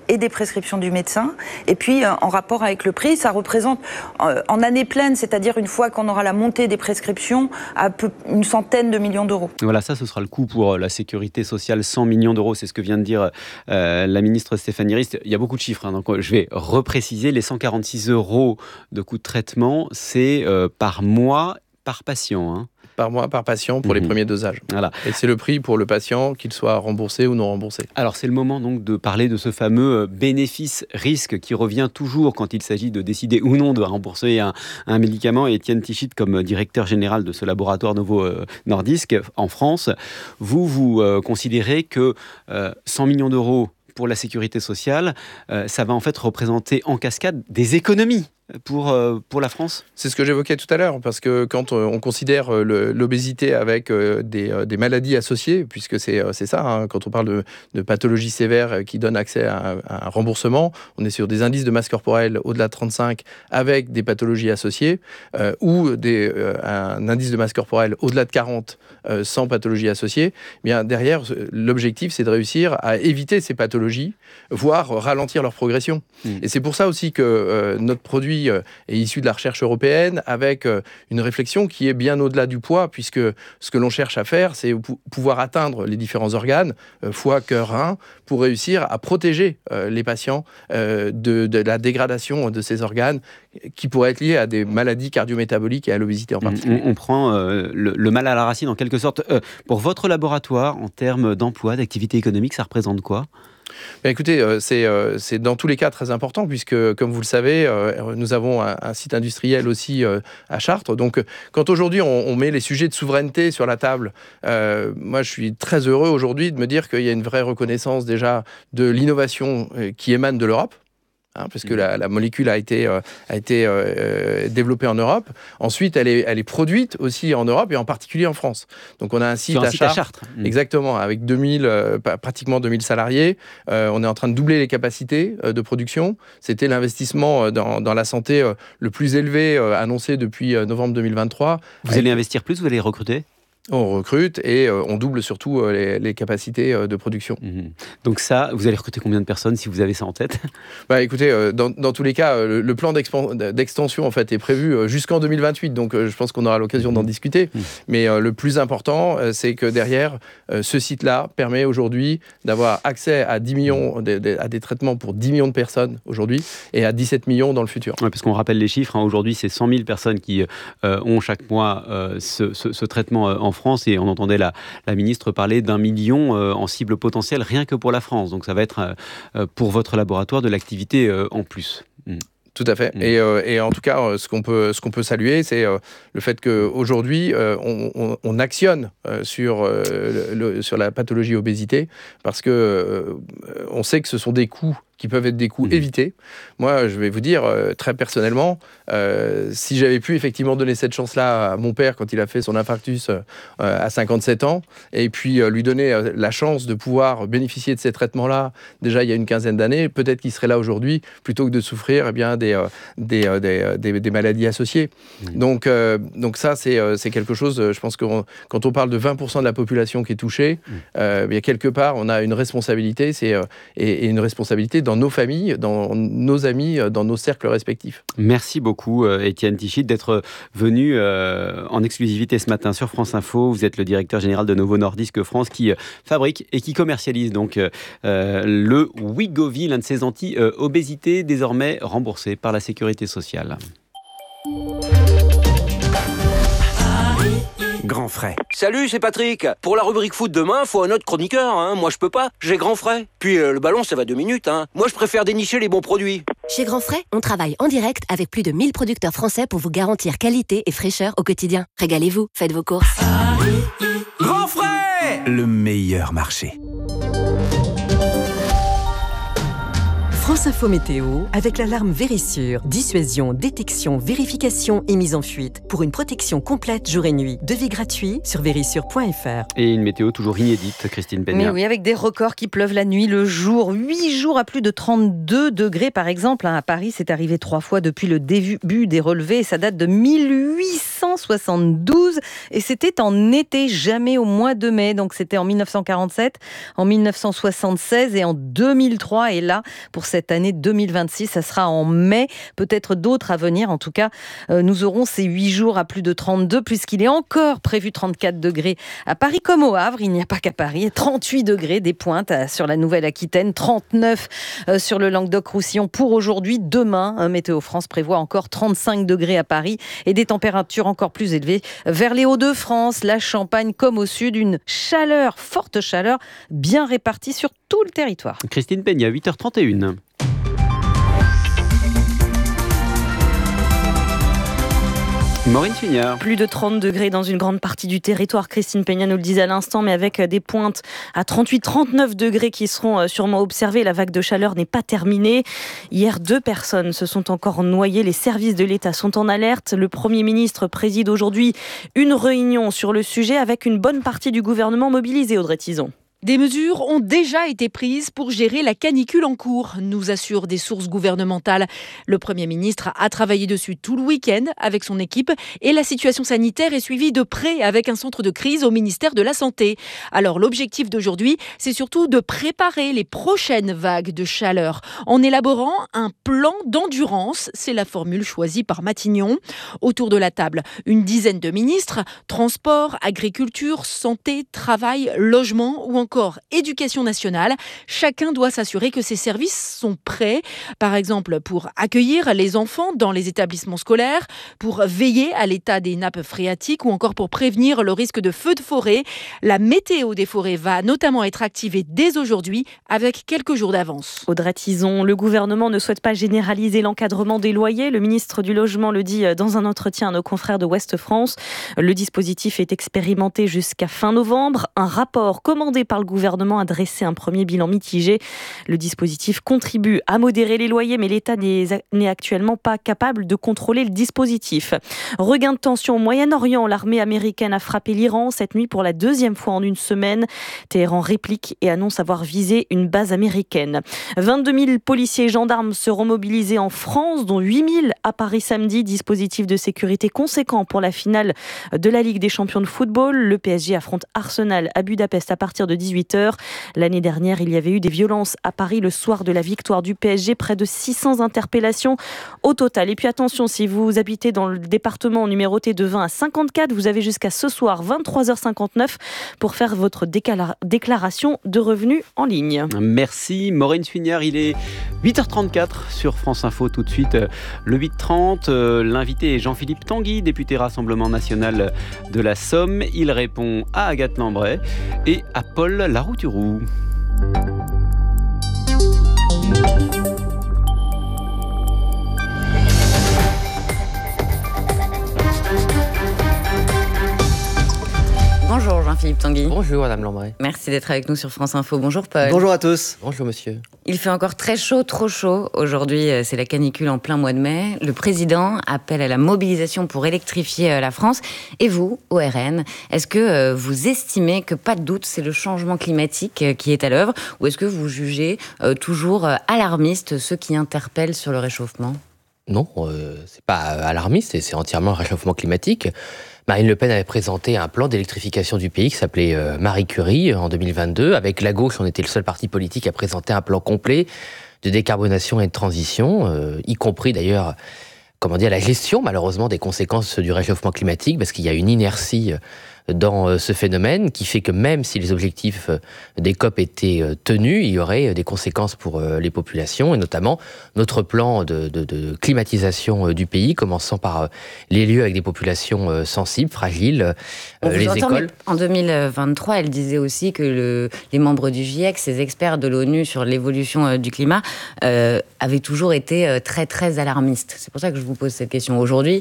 Speaker 10: et des prescriptions du médecin. Et puis, euh, en rapport avec le prix, ça représente euh, en année pleine, c'est-à-dire une fois qu'on aura la montée des prescriptions, à peu, une centaine de millions d'euros.
Speaker 6: Voilà, ça, ce sera le coût pour la sécurité sociale, cent millions d'euros. C'est ce que vient de dire euh, la ministre Stéphanie Rist. Il y a beaucoup de chiffres, hein, donc je vais repréciser. Les cent quarante-six euros de coût de traitement, c'est euh, par mois, par patient. Hein.
Speaker 9: Par mois, par patient pour mmh. les premiers dosages.
Speaker 6: Voilà.
Speaker 9: Et c'est le prix pour le patient, qu'il soit remboursé ou non remboursé.
Speaker 6: Alors c'est le moment donc de parler de ce fameux bénéfice-risque qui revient toujours quand il s'agit de décider ou non de rembourser un, un médicament. Et Étienne Tichit, comme directeur général de ce laboratoire Novo Nordisk en France, vous, vous euh, considérez que euh, cent millions d'euros pour la sécurité sociale, euh, ça va en fait représenter en cascade des économies pour, euh, pour la France ?
Speaker 9: C'est ce que j'évoquais tout à l'heure, parce que quand euh, on considère euh, le, l'obésité avec euh, des, euh, des maladies associées, puisque c'est, euh, c'est ça, hein, quand on parle de, de pathologies sévères euh, qui donnent accès à, à un remboursement, on est sur des indices de masse corporelle au-delà de trente-cinq avec des pathologies associées, euh, ou des, euh, un indice de masse corporelle au-delà de quarante euh, sans pathologie associée. Eh bien, derrière, l'objectif, c'est de réussir à éviter ces pathologies, voire ralentir leur progression. Mmh. Et c'est pour ça aussi que euh, notre produit est issu de la recherche européenne avec une réflexion qui est bien au-delà du poids, puisque ce que l'on cherche à faire, c'est pouvoir atteindre les différents organes, foie, cœur, rein, pour réussir à protéger les patients de, de la dégradation de ces organes qui pourraient être liés à des maladies cardiométaboliques et à l'obésité en particulier.
Speaker 6: On, on prend euh, le, le mal à la racine en quelque sorte. Euh, pour votre laboratoire, en termes d'emploi, d'activité économique, ça représente quoi ?
Speaker 9: Ben écoutez, euh, c'est, euh, c'est dans tous les cas très important, puisque, comme vous le savez, euh, nous avons un, un site industriel aussi euh, à Chartres. Donc, quand aujourd'hui on, on met les sujets de souveraineté sur la table, euh, moi je suis très heureux aujourd'hui de me dire qu'il y a une vraie reconnaissance déjà de l'innovation euh, qui émane de l'Europe. Hein, parce que la, la molécule a été, euh, a été euh, développée en Europe. Ensuite, elle est, elle est produite aussi en Europe et en particulier en France. Donc, on a un site,
Speaker 6: un
Speaker 9: à,
Speaker 6: site
Speaker 9: Chartres,
Speaker 6: à Chartres. Mmh.
Speaker 9: Exactement, avec deux mille, euh, pratiquement deux mille salariés. Euh, on est en train de doubler les capacités euh, de production. C'était l'investissement euh, dans, dans la santé euh, le plus élevé euh, annoncé depuis euh, novembre deux mille vingt-trois.
Speaker 6: Vous allez investir plus, vous allez recruter ?
Speaker 9: On recrute et euh, on double surtout euh, les, les capacités euh, de production.
Speaker 6: Mmh. Donc ça, vous allez recruter combien de personnes si vous avez ça en tête ?
Speaker 9: Bah écoutez, euh, dans, dans tous les cas, euh, le, le plan d'extension en fait est prévu euh, jusqu'en deux mille vingt-huit, donc euh, je pense qu'on aura l'occasion mmh. d'en discuter. Mmh. Mais euh, le plus important, euh, c'est que derrière, euh, ce site-là permet aujourd'hui d'avoir accès à dix millions, de, de, à des traitements pour dix millions de personnes aujourd'hui et à dix-sept millions dans le futur.
Speaker 6: Ouais, parce qu'on rappelle les chiffres, hein, aujourd'hui c'est cent mille personnes qui euh, ont chaque mois euh, ce, ce, ce traitement euh, en France, et on entendait la, la ministre parler d'un million euh, en cible potentielle rien que pour la France. Donc ça va être euh, pour votre laboratoire de l'activité euh, en plus. Mmh.
Speaker 9: Tout à fait. Mmh. Et, euh, et en tout cas, euh, ce qu'on peut, ce qu'on peut saluer, c'est euh, le fait qu'aujourd'hui, euh, on, on, on actionne euh, sur, euh, le, le, sur la pathologie obésité, parce que euh, on sait que ce sont des coûts qui peuvent être des coûts mmh. évités. Moi, je vais vous dire, euh, très personnellement, euh, si j'avais pu effectivement donner cette chance-là à mon père quand il a fait son infarctus euh, à cinquante-sept ans, et puis euh, lui donner euh, la chance de pouvoir bénéficier de ces traitements-là, déjà il y a une quinzaine d'années, peut-être qu'il serait là aujourd'hui, plutôt que de souffrir eh bien, des, euh, des, euh, des, des, des maladies associées. Mmh. Donc, euh, donc ça, c'est, euh, c'est quelque chose, je pense que on, quand on parle de vingt pour cent de la population qui est touchée, mmh. euh, bien, quelque part, on a une responsabilité, c'est, euh, et, et une responsabilité dans dans nos familles, dans nos amis, dans nos cercles respectifs.
Speaker 6: Merci beaucoup, Étienne Tichit, d'être venu euh, en exclusivité ce matin sur France Info. Vous êtes le directeur général de Novo Nordisk France qui euh, fabrique et qui commercialise donc euh, le Wegovy, l'un de ces anti-obésité désormais remboursé par la Sécurité sociale.
Speaker 11: Grand frais. Salut, c'est Patrick. Pour la rubrique foot demain, faut un autre chroniqueur. Hein. Moi, je peux pas. J'ai Grand frais. Puis euh, le ballon, ça va deux minutes. Hein. Moi, je préfère dénicher les bons produits.
Speaker 12: Chez Grand frais, on travaille en direct avec plus de mille producteurs français pour vous garantir qualité et fraîcheur au quotidien. Régalez-vous, faites vos courses.
Speaker 11: Grand frais, le meilleur marché.
Speaker 1: France Info Météo avec l'alarme Vérissure. Dissuasion, détection, vérification et mise en fuite. Pour une protection complète jour et nuit. Devis gratuit sur vérissure point f r.
Speaker 6: Et une météo toujours inédite, Christine Peña.
Speaker 16: Mais oui, avec des records qui pleuvent la nuit, le jour. huit jours à plus de trente-deux degrés par exemple. À Paris, c'est arrivé trois fois depuis le début des relevés. Et ça date de mille huit cent soixante-douze. Et c'était en été, jamais au mois de mai. Donc c'était en mille neuf cent quarante-sept, en mille neuf cent soixante-seize et en deux mille trois. Et là, pour cette année deux mille vingt-six, ça sera en mai. Peut-être d'autres à venir. En tout cas, euh, nous aurons ces huit jours à plus de trente-deux, puisqu'il est encore prévu trente-quatre degrés à Paris comme au Havre. Il n'y a pas qu'à Paris. trente-huit degrés des pointes sur la Nouvelle-Aquitaine, trente-neuf euh, sur le Languedoc-Roussillon pour aujourd'hui. Demain, euh, Météo France prévoit encore trente-cinq degrés à Paris et des températures encore plus élevées vers les Hauts-de-France, la Champagne comme au sud. Une chaleur, forte chaleur, bien répartie sur tout le territoire.
Speaker 6: Christine Peña, huit heures trente et une. Maureen Fignard.
Speaker 13: Plus de trente degrés dans une grande partie du territoire. Christine Peña nous le disait à l'instant, mais avec des pointes à trente-huit trente-neuf degrés qui seront sûrement observées. La vague de chaleur n'est pas terminée. Hier, deux personnes se sont encore noyées. Les services de l'État sont en alerte. Le Premier ministre préside aujourd'hui une réunion sur le sujet avec une bonne partie du gouvernement mobilisée, Audrey Tizon.
Speaker 14: Des mesures ont déjà été prises pour gérer la canicule en cours, nous assurent des sources gouvernementales. Le Premier ministre a travaillé dessus tout le week-end avec son équipe et la situation sanitaire est suivie de près avec un centre de crise au ministère de la Santé. Alors l'objectif d'aujourd'hui, c'est surtout de préparer les prochaines vagues de chaleur en élaborant un plan d'endurance. C'est la formule choisie par Matignon. Autour de la table, une dizaine de ministres, transport, agriculture, santé, travail, logement ou encore encore éducation nationale. Chacun doit s'assurer que ces services sont prêts, par exemple pour accueillir les enfants dans les établissements scolaires, pour veiller à l'état des nappes phréatiques ou encore pour prévenir le risque de feux de forêt. La météo des forêts va notamment être activée dès aujourd'hui avec quelques jours d'avance.
Speaker 13: Audrey Tizon, le gouvernement ne souhaite pas généraliser l'encadrement des loyers. Le ministre du Logement le dit dans un entretien à nos confrères de Ouest France. Le dispositif est expérimenté jusqu'à fin novembre. Un rapport commandé par le gouvernement a dressé un premier bilan mitigé. Le dispositif contribue à modérer les loyers, mais l'État n'est, n'est actuellement pas capable de contrôler le dispositif. Regain de tension au Moyen-Orient. L'armée américaine a frappé l'Iran cette nuit pour la deuxième fois en une semaine. Téhéran réplique et annonce avoir visé une base américaine. vingt-deux mille policiers et gendarmes seront mobilisés en France, dont huit mille à Paris samedi. Dispositif de sécurité conséquent pour la finale de la Ligue des champions de football. Le P S G affronte Arsenal à Budapest à partir de dix-huit heures. L'année dernière, il y avait eu des violences à Paris le soir de la victoire du P S G, près de six cents interpellations au total. Et puis attention, si vous habitez dans le département numéroté de vingt à cinquante-quatre, vous avez jusqu'à ce soir vingt-trois heures cinquante-neuf pour faire votre décala- déclaration de revenus en ligne.
Speaker 6: Merci Maureen Fignard, il est huit heures trente-quatre sur France Info. Tout de suite, le huit heures trente, euh, l'invité est Jean-Philippe Tanguy, député Rassemblement National de la Somme. Il répond à Agathe Lambray et à Paul Larouturou.
Speaker 15: Bonjour Jean-Philippe Tanguy.
Speaker 19: Bonjour Madame Lambray.
Speaker 15: Merci d'être avec nous sur France Info. Bonjour Paul.
Speaker 19: Bonjour à tous. Bonjour monsieur.
Speaker 15: Il fait encore très chaud, trop chaud. Aujourd'hui, c'est la canicule en plein mois de mai. Le président appelle à la mobilisation pour électrifier la France. Et vous, O R N, est-ce que vous estimez que, pas de doute, c'est le changement climatique qui est à l'œuvre? Ou est-ce que vous jugez toujours alarmiste ceux qui interpellent sur le réchauffement?
Speaker 19: Non, euh, c'est pas alarmiste, c'est entièrement le réchauffement climatique. Marine Le Pen avait présenté un plan d'électrification du pays qui s'appelait euh, Marie Curie en deux mille vingt-deux. Avec la gauche, on était le seul parti politique à présenter un plan complet de décarbonation et de transition, euh, y compris d'ailleurs, comment dire, la gestion malheureusement des conséquences du réchauffement climatique, parce qu'il y a une inertie dans ce phénomène qui fait que même si les objectifs des C O P étaient tenus, il y aurait des conséquences pour les populations, et notamment notre plan de, de, de climatisation du pays, commençant par les lieux avec des populations sensibles, fragiles,
Speaker 15: On les
Speaker 19: vous entend,
Speaker 15: écoles. En deux mille vingt-trois, elle disait aussi que le, les membres du GIEC, ces experts de l'ONU sur l'évolution du climat, euh, avaient toujours été très très alarmistes. C'est pour ça que je vous pose cette question aujourd'hui.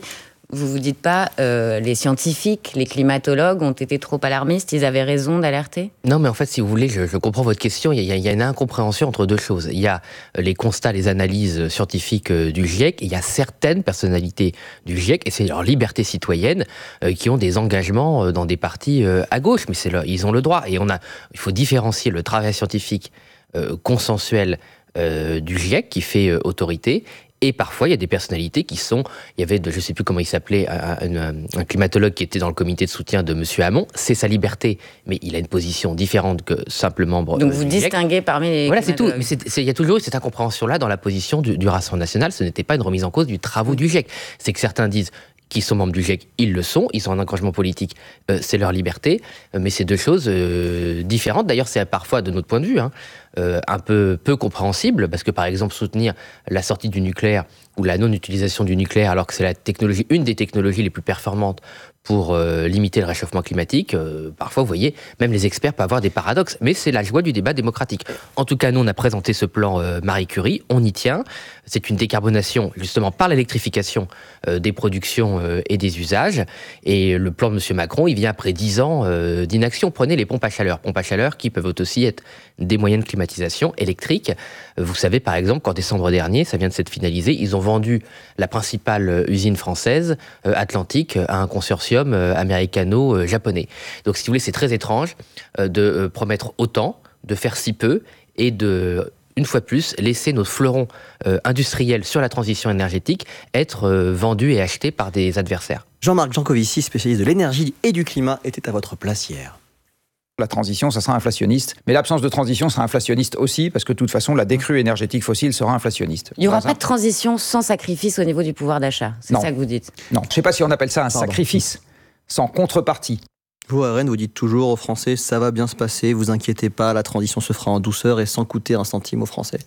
Speaker 15: vous vous dites pas, euh, les scientifiques, les climatologues ont été trop alarmistes, ils avaient raison d'alerter ?
Speaker 19: Non, mais en fait, si vous voulez, je, je comprends votre question. Il y, a, il y a une incompréhension entre deux choses. Il y a les constats, les analyses scientifiques du GIEC, et il y a certaines personnalités du GIEC, et c'est leur liberté citoyenne, euh, qui ont des engagements dans des partis euh, à gauche, mais c'est leur, ils ont le droit. Et on a, il faut différencier le travail scientifique euh, consensuel euh, du GIEC, qui fait euh, autorité. Et parfois, il y a des personnalités qui sont... Il y avait, de, je ne sais plus comment il s'appelait, un, un, un climatologue qui était dans le comité de soutien de M. Hamon. C'est sa liberté, mais il a une position différente que simple membre
Speaker 15: Donc
Speaker 19: euh,
Speaker 15: vous
Speaker 19: du
Speaker 15: distinguez parmi les
Speaker 19: Voilà, c'est tout.
Speaker 15: climatologues.
Speaker 19: Mais c'est, c'est, il y a toujours eu cette incompréhension-là dans la position du, du Rassemblement national. Ce n'était pas une remise en cause du travaux du GIEC. C'est que certains disent qu'ils sont membres du GIEC, ils le sont, ils ont un engagement politique, euh, c'est leur liberté, euh, mais c'est deux choses euh, différentes. D'ailleurs, c'est parfois, de notre point de vue, hein, euh, un peu peu compréhensible, parce que par exemple, soutenir la sortie du nucléaire ou la non-utilisation du nucléaire, alors que c'est la technologie, une des technologies les plus performantes pour euh, limiter le réchauffement climatique, euh, parfois, vous voyez, même les experts peuvent avoir des paradoxes, mais c'est la joie du débat démocratique. En tout cas, nous, on a présenté ce plan euh, Marie Curie, on y tient. C'est une décarbonation, justement, par l'électrification euh, des productions euh, et des usages. Et le plan de M. Macron, il vient après dix ans euh, d'inaction. Prenez les pompes à chaleur. Pompes à chaleur qui peuvent aussi être des moyens de climatisation électrique. Vous savez, par exemple, qu'en décembre dernier, ça vient de s'être finalisé, ils ont vendu la principale usine française, euh, Atlantique, à un consortium euh, américano-japonais. Donc, si vous voulez, c'est très étrange euh, de euh, promettre autant, de faire si peu, et de, une fois de plus, laisser nos fleurons euh, industriels sur la transition énergétique être euh, vendus et achetés par des adversaires.
Speaker 2: Jean-Marc Jancovici, spécialiste de l'énergie et du climat, était à votre place hier.
Speaker 4: La transition, ça sera inflationniste. Mais l'absence de transition sera inflationniste aussi, parce que de toute façon, la décrue énergétique fossile sera inflationniste.
Speaker 15: Il n'y aura pas de transition sans sacrifice au niveau du pouvoir d'achat. C'est
Speaker 4: non.
Speaker 15: ça que vous dites.
Speaker 4: Non, je ne sais pas si on appelle ça un
Speaker 2: Pardon.
Speaker 4: sacrifice, sans contrepartie.
Speaker 2: Vous, à Rennes, vous dites toujours aux Français, ça va bien se passer, vous inquiétez pas, la transition se fera en douceur et sans coûter un centime aux Français.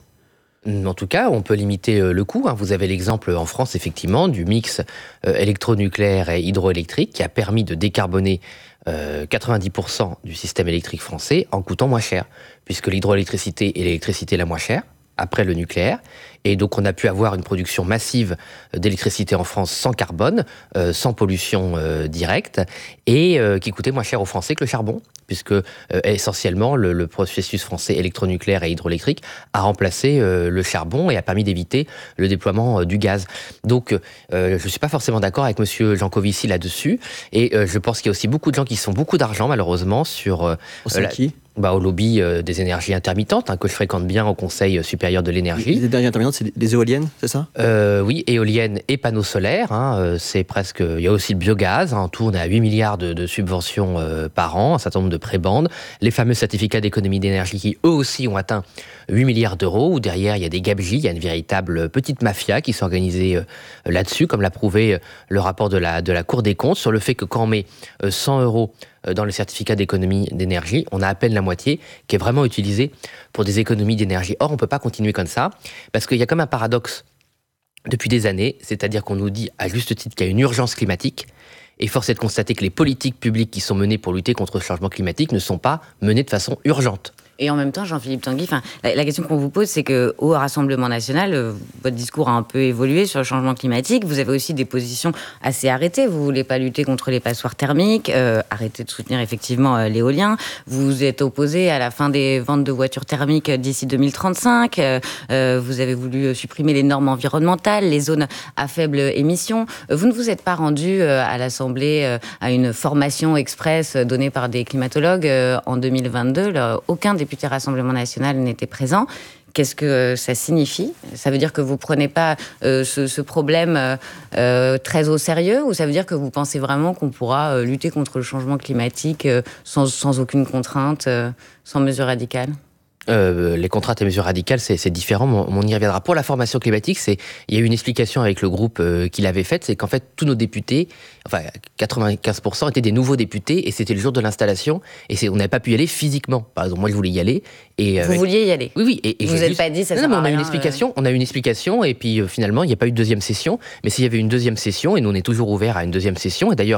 Speaker 19: En tout cas, on peut limiter le coût. Vous avez l'exemple en France, effectivement, du mix électronucléaire et hydroélectrique qui a permis de décarboner euh, quatre-vingt-dix pour cent du système électrique français en coûtant moins cher, puisque l'hydroélectricité est l'électricité la moins chère, après le nucléaire. Et donc, on a pu avoir une production massive d'électricité en France sans carbone, euh, sans pollution euh, directe, et euh, qui coûtait moins cher aux Français que le charbon, puisque euh, essentiellement, le, le processus français électronucléaire et hydroélectrique a remplacé euh, le charbon et a permis d'éviter le déploiement euh, du gaz. Donc, euh, je ne suis pas forcément d'accord avec M. Jancovici là-dessus, et euh, je pense qu'il y a aussi beaucoup de gens qui se font beaucoup d'argent, malheureusement, sur... Euh,
Speaker 2: C'est
Speaker 19: la...
Speaker 2: qui
Speaker 19: Bah, au lobby euh, des énergies intermittentes, hein, que je fréquente bien au Conseil supérieur de l'énergie.
Speaker 2: Les énergies intermittentes, c'est des éoliennes, c'est ça
Speaker 19: euh, Oui, éoliennes et panneaux solaires. Hein, euh, c'est presque. Il y a aussi le biogaz. Hein, en tout, on est à huit milliards de, de subventions euh, par an, un certain nombre de prébandes. Les fameux certificats d'économie d'énergie qui, eux aussi, ont atteint huit milliards d'euros. Où derrière, il y a des gabegies. Il y a une véritable petite mafia qui s'est organisée euh, là-dessus, comme l'a prouvé euh, le rapport de la, de la Cour des comptes, sur le fait que quand on met euh, cent euros dans le certificat d'économie d'énergie, on a à peine la moitié qui est vraiment utilisée pour des économies d'énergie. Or, on ne peut pas continuer comme ça, parce qu'il y a comme un paradoxe depuis des années, c'est-à-dire qu'on nous dit à juste titre qu'il y a une urgence climatique, et force est de constater que les politiques publiques qui sont menées pour lutter contre le changement climatique ne sont pas menées de façon urgente.
Speaker 15: Et en même temps, Jean-Philippe Tanguy, la, la question qu'on vous pose, c'est qu'au Rassemblement national, euh, votre discours a un peu évolué sur le changement climatique. Vous avez aussi des positions assez arrêtées. Vous ne voulez pas lutter contre les passoires thermiques, euh, arrêter de soutenir effectivement euh, l'éolien. Vous êtes opposé à la fin des ventes de voitures thermiques d'ici deux mille trente-cinq. Euh, euh, vous avez voulu supprimer les normes environnementales, les zones à faible émission. Euh, vous ne vous êtes pas rendu euh, à l'Assemblée euh, à une formation express donnée par des climatologues euh, en deux mille vingt-deux. Là, aucun député Rassemblement national n'était présent. Qu'est-ce que ça signifie ? Ça veut dire que vous ne prenez pas euh, ce, ce problème euh, très au sérieux, ou ça veut dire que vous pensez vraiment qu'on pourra euh, lutter contre le changement climatique euh, sans, sans aucune contrainte, euh, sans mesure radicale ?
Speaker 19: Euh, les contraintes et mesures radicales, c'est, c'est différent, mais on, on y reviendra. Pour la formation climatique, c'est, il y a eu une explication avec le groupe euh, qui l'avait faite, c'est qu'en fait, tous nos députés, enfin quatre-vingt-quinze pour cent étaient des nouveaux députés, et c'était le jour de l'installation, et c'est, on n'avait pas pu y aller physiquement. Par exemple, moi, je voulais y aller. Et,
Speaker 15: Vous avec... vouliez y aller ?
Speaker 19: Oui, oui. Et, et
Speaker 15: vous n'êtes juste... pas dit, ça
Speaker 19: non,
Speaker 15: sert
Speaker 19: non,
Speaker 15: à
Speaker 19: on a
Speaker 15: rien,
Speaker 19: une explication, euh... on a eu une explication, et puis euh, finalement, il n'y a pas eu de deuxième session. Mais s'il y avait une deuxième session, et nous, on est toujours ouvert à une deuxième session, et d'ailleurs,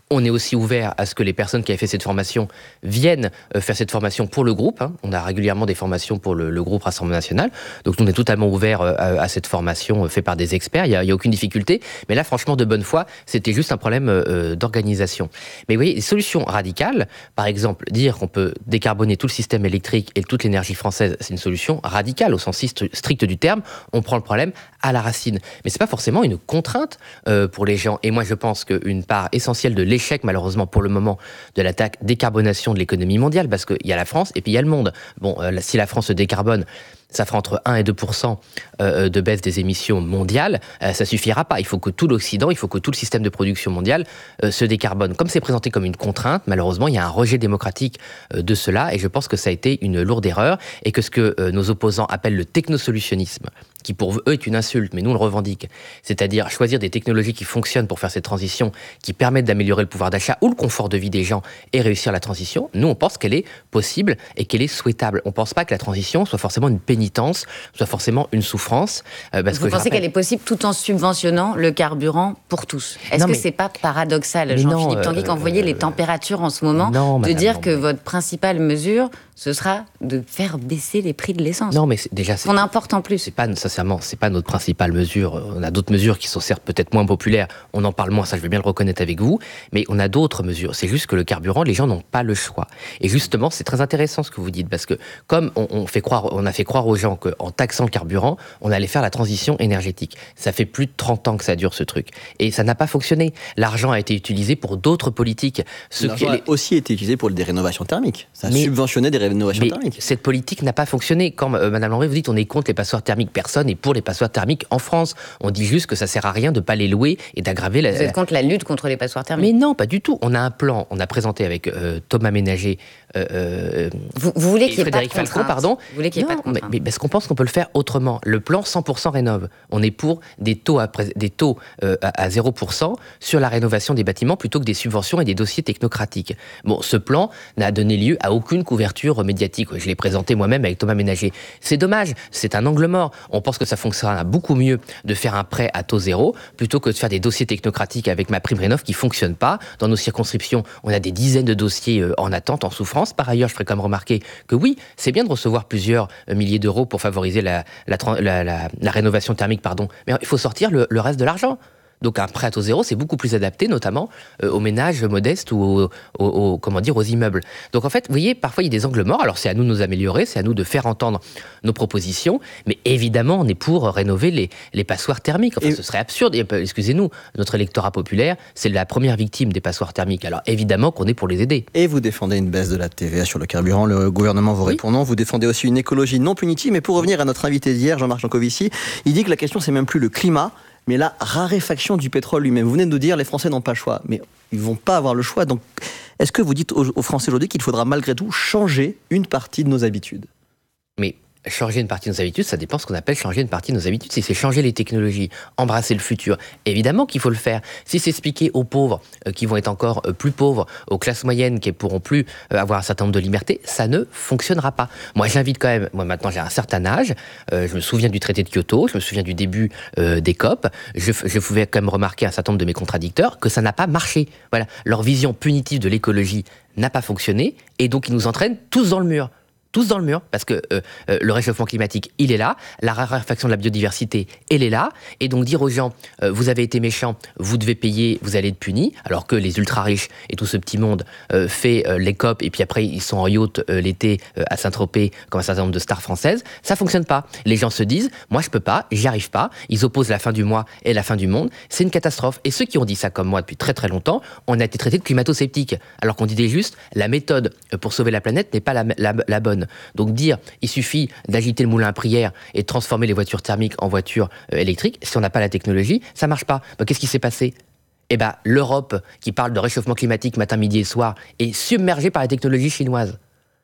Speaker 19: On est aussi ouvert à ce que les personnes qui avaient fait cette formation viennent euh, faire cette formation pour le groupe. Hein. On a régulièrement des formations pour le, le groupe Rassemblement National. Donc, on est totalement ouvert euh, à, à cette formation euh, faite par des experts. Il n'y a, a aucune difficulté. Mais là, franchement, de bonne foi, c'était juste un problème euh, d'organisation. Mais vous voyez, les solutions radicales, par exemple, dire qu'on peut décarboner tout le système électrique et toute l'énergie française, c'est une solution radicale au sens strict du terme. On prend le problème à la racine. Mais c'est pas forcément une contrainte euh, pour les gens. Et moi, je pense qu'une part essentielle de l'échec, malheureusement, pour le moment, de la décarbonation de l'économie mondiale, parce qu'il y a la France et puis il y a le monde. Bon, euh, si la France se décarbone, ça fera entre un et deux pour cent de baisse des émissions mondiales, ça suffira pas. Il faut que tout l'Occident, il faut que tout le système de production mondial se décarbone. Comme c'est présenté comme une contrainte, malheureusement, il y a un rejet démocratique de cela, et je pense que ça a été une lourde erreur, et que ce que nos opposants appellent le technosolutionnisme, qui pour eux est une insulte, mais nous on le revendique, c'est-à-dire choisir des technologies qui fonctionnent pour faire cette transition, qui permettent d'améliorer le pouvoir d'achat ou le confort de vie des gens et réussir la transition, nous on pense qu'elle est possible et qu'elle est souhaitable. On ne pense pas que la transition soit forcément une pénitence, soit forcément une souffrance.
Speaker 15: Euh, parce Vous que pensez rappelle... qu'elle est possible tout en subventionnant le carburant pour tous? Est-ce non, que mais... c'est pas paradoxal, Jean-Philippe Tanguy, euh, quand vous voyez euh, les températures en ce moment, non, de dire non, que mais... votre principale mesure, ce sera de faire baisser les prix de l'essence?
Speaker 19: Non, mais c'est, déjà... C'est...
Speaker 15: On importe en plus.
Speaker 19: C'est pas, sincèrement, c'est pas notre principale mesure. On a d'autres mesures qui sont certes peut-être moins populaires. On en parle moins, ça je vais bien le reconnaître avec vous. Mais on a d'autres mesures. C'est juste que le carburant, les gens n'ont pas le choix. Et justement, c'est très intéressant ce que vous dites. Parce que comme on, on, fait croire, on a fait croire aux gens qu'en taxant le carburant, on allait faire la transition énergétique. Ça fait plus de trente ans que ça dure ce truc. Et ça n'a pas fonctionné. L'argent a été utilisé pour d'autres politiques.
Speaker 2: Ce L'argent qui... a aussi été utilisé pour des rénovations thermiques. Ça a mais... subventionné des rénovations
Speaker 19: mais
Speaker 2: thermiques.
Speaker 19: Cette politique n'a pas fonctionné. Quand euh, Madame Landry, vous dites on est contre les passoires thermiques, personne n'est pour les passoires thermiques en France. On dit juste que ça sert à rien de ne pas les louer et d'aggraver la...
Speaker 15: Vous êtes contre la lutte contre les passoires thermiques?
Speaker 19: Mais non, pas du tout. On a un plan, on a présenté avec euh, Thomas Ménager euh,
Speaker 15: vous, vous voulez qu'il y ait
Speaker 19: Frédéric
Speaker 15: pas de
Speaker 19: Falco, pardon.
Speaker 15: Vous voulez qu'il y ait
Speaker 19: non,
Speaker 15: pas de contrainte.
Speaker 19: Mais, mais parce qu'on pense qu'on peut le faire autrement. Le plan cent pour cent rénove. On est pour des taux à, des taux, euh, à, à zéro pour cent sur la rénovation des bâtiments plutôt que des subventions et des dossiers technocratiques. Bon, ce plan n'a donné lieu à aucune couverture médiatique. Je l'ai présenté moi-même avec Thomas Ménager. C'est dommage, c'est un angle mort. On pense que ça fonctionnera beaucoup mieux de faire un prêt à taux zéro plutôt que de faire des dossiers technocratiques avec ma prime rénov qui ne fonctionnent pas. Dans nos circonscriptions, on a des dizaines de dossiers en attente, en souffrance. Par ailleurs, je ferai quand même remarquer que oui, c'est bien de recevoir plusieurs milliers d'euros pour favoriser la, la, la, la, la rénovation thermique, pardon. Mais il faut sortir le, le reste de l'argent. Donc un prêt à taux zéro, c'est beaucoup plus adapté, notamment euh, aux ménages modestes ou aux, aux, aux, comment dire, aux immeubles. Donc en fait, vous voyez, parfois il y a des angles morts. Alors c'est à nous de nous améliorer, c'est à nous de faire entendre nos propositions. Mais évidemment, on est pour rénover les, les passoires thermiques. Enfin, et... ce serait absurde. Et, excusez-nous, notre électorat populaire, c'est la première victime des passoires thermiques. Alors évidemment qu'on est pour les aider.
Speaker 2: Et vous défendez une baisse de la T V A sur le carburant. Le gouvernement vous répond non. Vous défendez aussi une écologie non punitive. Mais pour revenir à notre invité d'hier, Jean-Marc Jancovici, il dit que la question, c'est même plus le climat, mais la raréfaction du pétrole lui-même. Vous venez de nous dire les Français n'ont pas le choix, mais ils ne vont pas avoir le choix. Donc, est-ce que vous dites aux, aux Français aujourd'hui qu'il faudra malgré tout changer une partie de nos habitudes?
Speaker 19: Mais changer une partie de nos habitudes, ça dépend de ce qu'on appelle changer une partie de nos habitudes. Si c'est changer les technologies, embrasser le futur, évidemment qu'il faut le faire. Si c'est expliquer aux pauvres euh, qui vont être encore euh, plus pauvres, aux classes moyennes qui ne pourront plus euh, avoir un certain nombre de libertés, ça ne fonctionnera pas. Moi, j'invite quand même, moi maintenant j'ai un certain âge, euh, je me souviens du traité de Kyoto, je me souviens du début euh, des C O P, je, je pouvais quand même remarquer un certain nombre de mes contradicteurs que ça n'a pas marché. Voilà, leur vision punitive de l'écologie n'a pas fonctionné et donc ils nous entraînent tous dans le mur. Tous dans le mur, parce que euh, euh, le réchauffement climatique, il est là, la raréfaction de la biodiversité, elle est là, et donc dire aux gens, euh, vous avez été méchants, vous devez payer, vous allez être punis, alors que les ultra-riches et tout ce petit monde euh, fait euh, les C O P, et puis après ils sont en yacht euh, l'été euh, à Saint-Tropez, comme un certain nombre de stars françaises, ça fonctionne pas. Les gens se disent, moi je peux pas, j'y arrive pas, ils opposent la fin du mois et la fin du monde, c'est une catastrophe. Et ceux qui ont dit ça comme moi depuis très très longtemps, on a été traités de climato-sceptiques, alors qu'on disait juste, la méthode pour sauver la planète n'est pas la, la, la bonne. Donc dire, il suffit d'agiter le moulin à prière et de transformer les voitures thermiques en voitures euh, électriques, si on n'a pas la technologie, ça marche pas. Donc, qu'est-ce qui s'est passé ? Eh ben, l'Europe, qui parle de réchauffement climatique matin, midi et soir, est submergée par la technologie chinoise.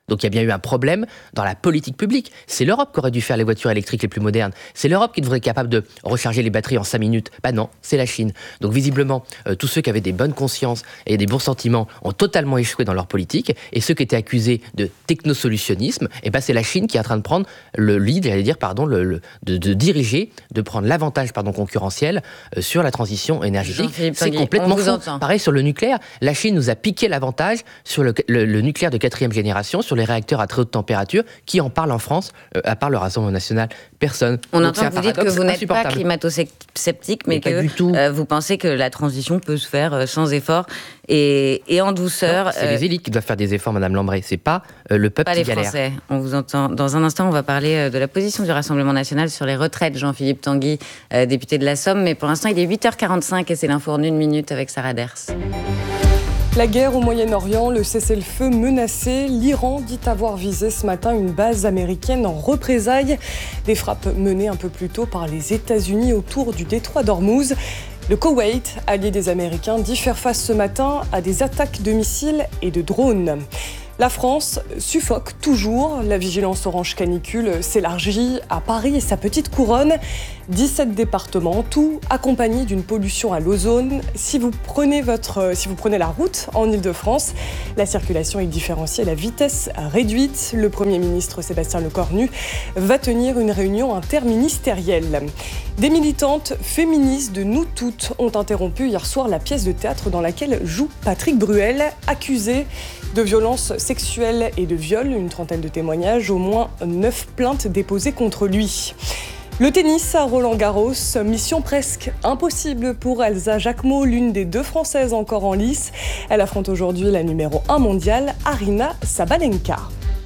Speaker 19: Donc il y a bien eu un problème dans la politique publique. C'est l'Europe qui aurait dû faire les voitures électriques les plus modernes. C'est l'Europe qui devrait être capable de recharger les batteries en cinq minutes. Bah non, c'est la Chine. Donc visiblement, euh, tous ceux qui avaient des bonnes consciences et des bons sentiments ont totalement échoué dans leur politique. Et ceux qui étaient accusés de technosolutionnisme, eh ben c'est la Chine qui est en train de prendre le lead, j'allais dire, pardon, le, le, de, de diriger, de prendre l'avantage pardon, concurrentiel euh, sur la transition énergétique. C'est complètement faux. Pareil sur le nucléaire. La Chine nous a piqué l'avantage sur le, le, le nucléaire de quatrième génération, sur les réacteurs à très haute température. Qui en parle en France, euh, à part le Rassemblement national? Personne.
Speaker 15: On
Speaker 19: Donc,
Speaker 15: entend que vous dites que vous n'êtes pas climato-sceptique, mais, mais que euh, vous pensez que la transition peut se faire euh, sans effort et, et en douceur.
Speaker 19: C'est euh, les élites qui doivent faire des efforts, Madame Lambré. C'est pas euh, le peuple
Speaker 15: pas
Speaker 19: qui
Speaker 15: les
Speaker 19: galère.
Speaker 15: Français. On vous entend. Dans un instant, on va parler euh, de la position du Rassemblement national sur les retraites. Jean-Philippe Tanguy, euh, député de la Somme. Mais pour l'instant, il est huit heures quarante-cinq et c'est l'info en une minute avec Sarah Ders.
Speaker 7: La guerre au Moyen-Orient, le cessez-le-feu menacé, l'Iran dit avoir visé ce matin une base américaine en représailles. Des frappes menées un peu plus tôt par les États-Unis autour du détroit d'Ormuz. Le Koweït, allié des Américains, dit faire face ce matin à des attaques de missiles et de drones. La France suffoque toujours. La vigilance orange canicule s'élargit à Paris et sa petite couronne. dix-sept départements, tout accompagné d'une pollution à l'ozone. Si vous prenez, votre, si vous prenez la route en Ile-de-France, la circulation est différenciée à la vitesse réduite. Le Premier ministre Sébastien Lecornu va tenir une réunion interministérielle. Des militantes féministes de Nous Toutes ont interrompu hier soir la pièce de théâtre dans laquelle joue Patrick Bruel, accusé de violences sexuelles et de viol. Une trentaine de témoignages, au moins neuf plaintes déposées contre lui. Le tennis à Roland-Garros, mission presque impossible pour Elsa Jacquemot, l'une des deux Françaises encore en lice. Elle affronte aujourd'hui la numéro un mondiale, Aryna Sabalenka.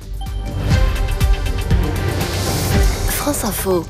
Speaker 18: France Info.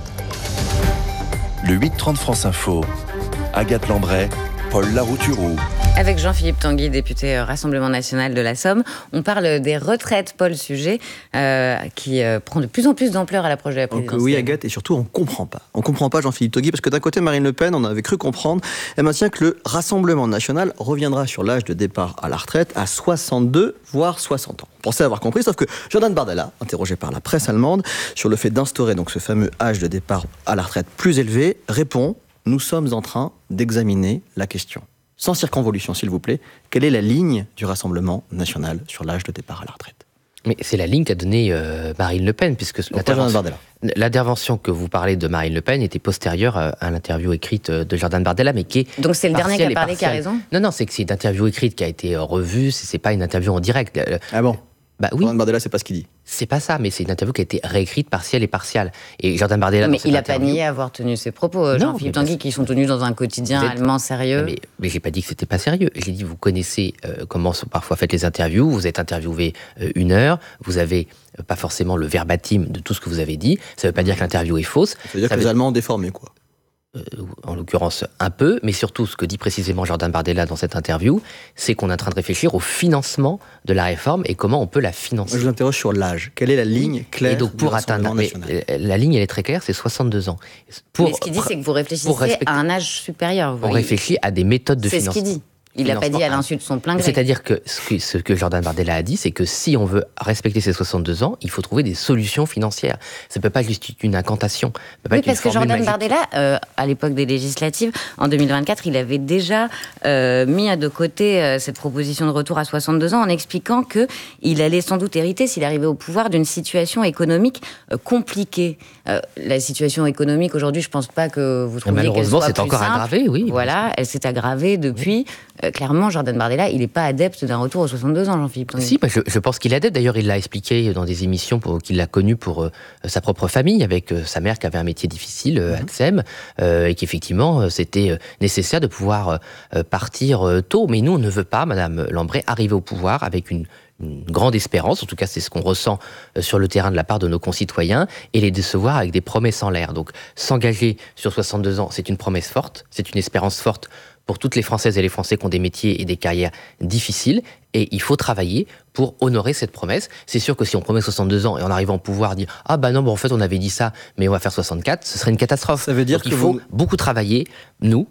Speaker 8: Le huit trente France Info. Agathe Lambray, Paul Larouturou.
Speaker 15: Avec Jean-Philippe Tanguy, député Rassemblement national de la Somme, on parle des retraites, Paul, sujet euh, qui euh, prend de plus en plus d'ampleur à l'approche de la présidentielle.
Speaker 2: Donc, oui, Agathe, et surtout, on ne comprend pas. On ne comprend pas, Jean-Philippe Tanguy, parce que d'un côté, Marine Le Pen, on avait cru comprendre, elle maintient que le Rassemblement national reviendra sur l'âge de départ à la retraite à soixante-deux, voire soixante ans. On pensait avoir compris, sauf que Jordan Bardella, interrogé par la presse allemande sur le fait d'instaurer donc ce fameux âge de départ à la retraite plus élevé, répond « Nous sommes en train d'examiner la question ». Sans circonvolution, s'il vous plaît, quelle est la ligne du Rassemblement national sur l'âge de départ à la retraite?
Speaker 19: Mais c'est la ligne qu'a donnée euh, Marine Le Pen, puisque l'intervention, l'intervention que vous parlez de Marine Le Pen était postérieure à l'interview écrite de Jordan Bardella, mais qui est
Speaker 15: donc c'est le dernier qui a parlé qui a raison.
Speaker 19: Non, non, c'est que c'est une interview écrite qui a été revue, c'est, c'est pas une interview en direct.
Speaker 2: Ah bon?
Speaker 19: Bah oui.
Speaker 2: Jordan Bardella, c'est pas ce qu'il dit.
Speaker 19: C'est pas ça, mais c'est une interview qui a été réécrite partielle et partielle. Et Jordan Bardella.
Speaker 15: Mais il a
Speaker 19: interview...
Speaker 15: pas nié avoir tenu ses propos, Jean-Philippe Tanguy, qui sont tenus dans un quotidien êtes... allemand sérieux.
Speaker 19: Mais, mais j'ai pas dit que c'était pas sérieux. J'ai dit, vous connaissez euh, comment sont parfois faites les interviews. Vous êtes interviewé euh, une heure. Vous avez euh, pas forcément le verbatim de tout ce que vous avez dit. Ça veut pas dire que l'interview est fausse.
Speaker 2: Ça veut dire ça que veut... les Allemands ont déformé, quoi.
Speaker 19: Euh, en l'occurrence un peu, mais surtout ce que dit précisément Jordan Bardella dans cette interview, c'est qu'on est en train de réfléchir au financement de la réforme et comment on peut la financer.
Speaker 2: Moi, je vous interroge sur l'âge. Quelle est la ligne claire?
Speaker 19: Et donc pour atteindre, mais, la ligne elle est très claire, c'est soixante-deux ans.
Speaker 15: Pour, mais ce qu'il dit, c'est que vous réfléchissez à un âge supérieur. Vous
Speaker 19: on réfléchit à des méthodes de
Speaker 15: c'est
Speaker 19: financement.
Speaker 15: C'est ce qu'il dit. Il n'a pas dit à l'insu de son plein gré.
Speaker 19: C'est-à-dire que ce, que ce que Jordan Bardella a dit, c'est que si on veut respecter ces soixante-deux ans, il faut trouver des solutions financières. Ça ne peut pas juste être une incantation.
Speaker 15: Ça peut oui, parce que Jordan magique. Bardella, euh, à l'époque des législatives, en deux mille vingt-quatre, il avait déjà euh, mis de côté euh, cette proposition de retour à soixante-deux ans en expliquant qu'il allait sans doute hériter, s'il arrivait au pouvoir, d'une situation économique euh, compliquée. Euh, la situation économique, aujourd'hui, je ne pense pas que vous trouviez qu'elle soit
Speaker 19: c'est
Speaker 15: plus
Speaker 19: encore
Speaker 15: simple.
Speaker 19: aggravé, oui.
Speaker 15: Voilà, elle s'est aggravée depuis... Oui. Euh, clairement, Jordan Bardella, il n'est pas adepte d'un retour aux soixante-deux ans, Jean-Philippe.
Speaker 19: Si, bah, je, je pense qu'il est adepte. D'ailleurs, il l'a expliqué dans des émissions pour, qu'il l'a connu pour euh, sa propre famille, avec euh, sa mère qui avait un métier difficile, euh, mm-hmm. Adsem, euh, et qu'effectivement, euh, c'était euh, nécessaire de pouvoir euh, partir euh, tôt. Mais nous, on ne veut pas, Madame Lambray, arriver au pouvoir avec une une grande espérance, en tout cas c'est ce qu'on ressent sur le terrain de la part de nos concitoyens, et les décevoir avec des promesses en l'air. Donc s'engager sur soixante-deux ans, c'est une promesse forte, c'est une espérance forte pour toutes les Françaises et les Français qui ont des métiers et des carrières difficiles, et il faut travailler pour honorer cette promesse. C'est sûr que si on promet soixante-deux ans et en arrivant au pouvoir dire « Ah bah non, bon, en fait on avait dit ça, mais on va faire soixante-quatre », ce serait une catastrophe.
Speaker 2: Ça veut dire
Speaker 19: qu'il faut
Speaker 2: vous...
Speaker 19: beaucoup travailler, nous,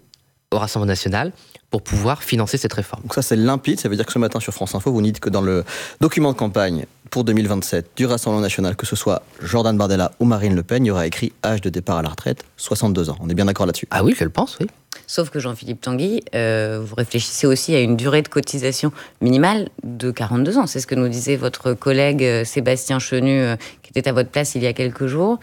Speaker 19: au Rassemblement national pour pouvoir financer cette réforme.
Speaker 2: Donc ça, c'est limpide. Ça veut dire que ce matin, sur France Info, vous dites que dans le document de campagne pour deux mille vingt-sept du Rassemblement national, que ce soit Jordan Bardella ou Marine Le Pen, il y aura écrit âge de départ à la retraite, soixante-deux ans. On est bien d'accord là-dessus?
Speaker 19: Ah oui, je le pense, oui.
Speaker 15: Sauf que Jean-Philippe Tanguy, euh, vous réfléchissez aussi à une durée de cotisation minimale de quarante-deux ans. C'est ce que nous disait votre collègue euh, Sébastien Chenu, euh, qui était à votre place il y a quelques jours.